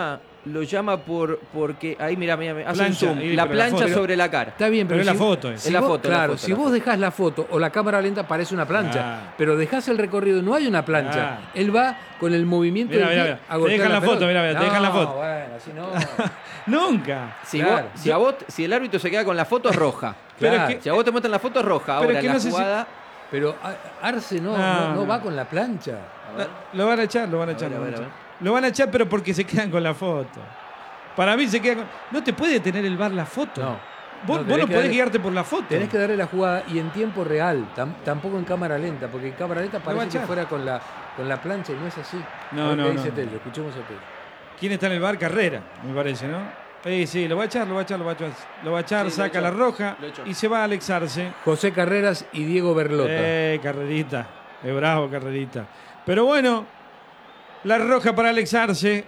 lo llama por porque ahí mira, mira, hace Plancha, un zoom, y- la pero la plancha foto- sobre la cara. Está bien, pero, Pero es si- la foto, es. si Es la vos- foto, la Claro, foto, si la vos foto. dejás la foto o la cámara lenta parece una plancha, Ah. pero dejás el recorrido y no hay una plancha. Ah. Él va con el movimiento Mirá, del mirá, pie mirá. a Te golpear dejan la pelota. foto, mirá, mirá, te dejan la No, foto. bueno, así no. Nunca. Si, Claro. vos, si, a vos, si el árbitro se queda con la foto es roja. Pero Claro. es que- Si a vos te muestran la foto es roja. Pero Ahora es que la no sé si- jugada. Pero a- Arce no, No, no, no no. va con la plancha. Lo van a echar, lo van a echar. ver, lo, a van a ver, a echar. Lo van a echar, pero porque se quedan con la foto. Para mí se queda con... No te puede tener el V A R la foto. No. Vos No, vos no, tenés que podés darle- guiarte por la foto. Tenés que darle la jugada y en tiempo real, tam- tampoco en cámara lenta, porque en cámara lenta va a parece que echar. fuera con la, con la plancha y no es así. No, A ver no, qué no, dice no. Tello, escuchemos a Tello. ¿Quién está en el V A R? Carrera, me parece, ¿no? Sí, sí, lo va a echar, lo va a echar, lo va a echar. Lo va a echar, Sí, lo saca echó, la roja lo echó. y se va a Alex Arce. José Carreras y Diego Berlota. Eh, Carrerita. Es bravo, Carrerita. Pero bueno, la roja para Alex Arce.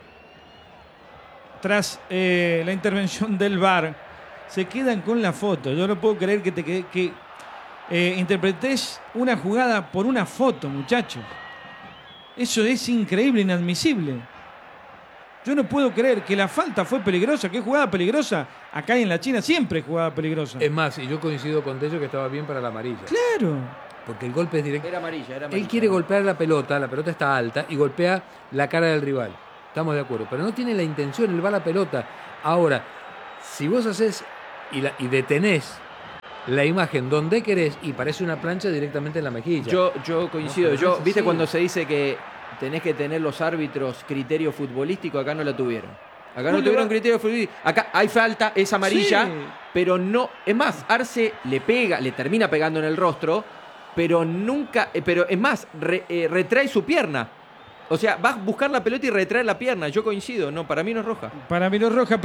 Tras eh, la intervención del V A R, se quedan con la foto. Yo no puedo creer que te que, que eh, interpretes una jugada por una foto, muchachos. Eso es increíble, inadmisible. Yo no puedo creer que la falta fue peligrosa, que es jugada peligrosa. Acá en la China siempre es jugada peligrosa. Es más, y yo coincido con Tello que estaba bien para la amarilla. Claro. Porque el golpe es directo. Era amarilla, era amarilla. Él quiere golpear la pelota, la pelota está alta y golpea la cara del rival. Estamos de acuerdo. Pero no tiene la intención, él va a la pelota. Ahora, si vos haces y, la, y detenés la imagen donde querés y parece una plancha directamente en la mejilla. Yo, yo coincido. No, pero yo, no es ¿viste así. cuando se dice que tenés que tener los árbitros criterio futbolístico? Acá no lo tuvieron. Acá no Julio, tuvieron va- criterio futbolístico. Acá hay falta, es amarilla, Sí. pero no. Es más, Arce le pega, le termina pegando en el rostro, pero nunca. eh, Pero es más, re- eh, retrae su pierna. O sea, vas a buscar la pelota y retrae la pierna. Yo coincido, no, para mí no es roja. Para mí no es roja.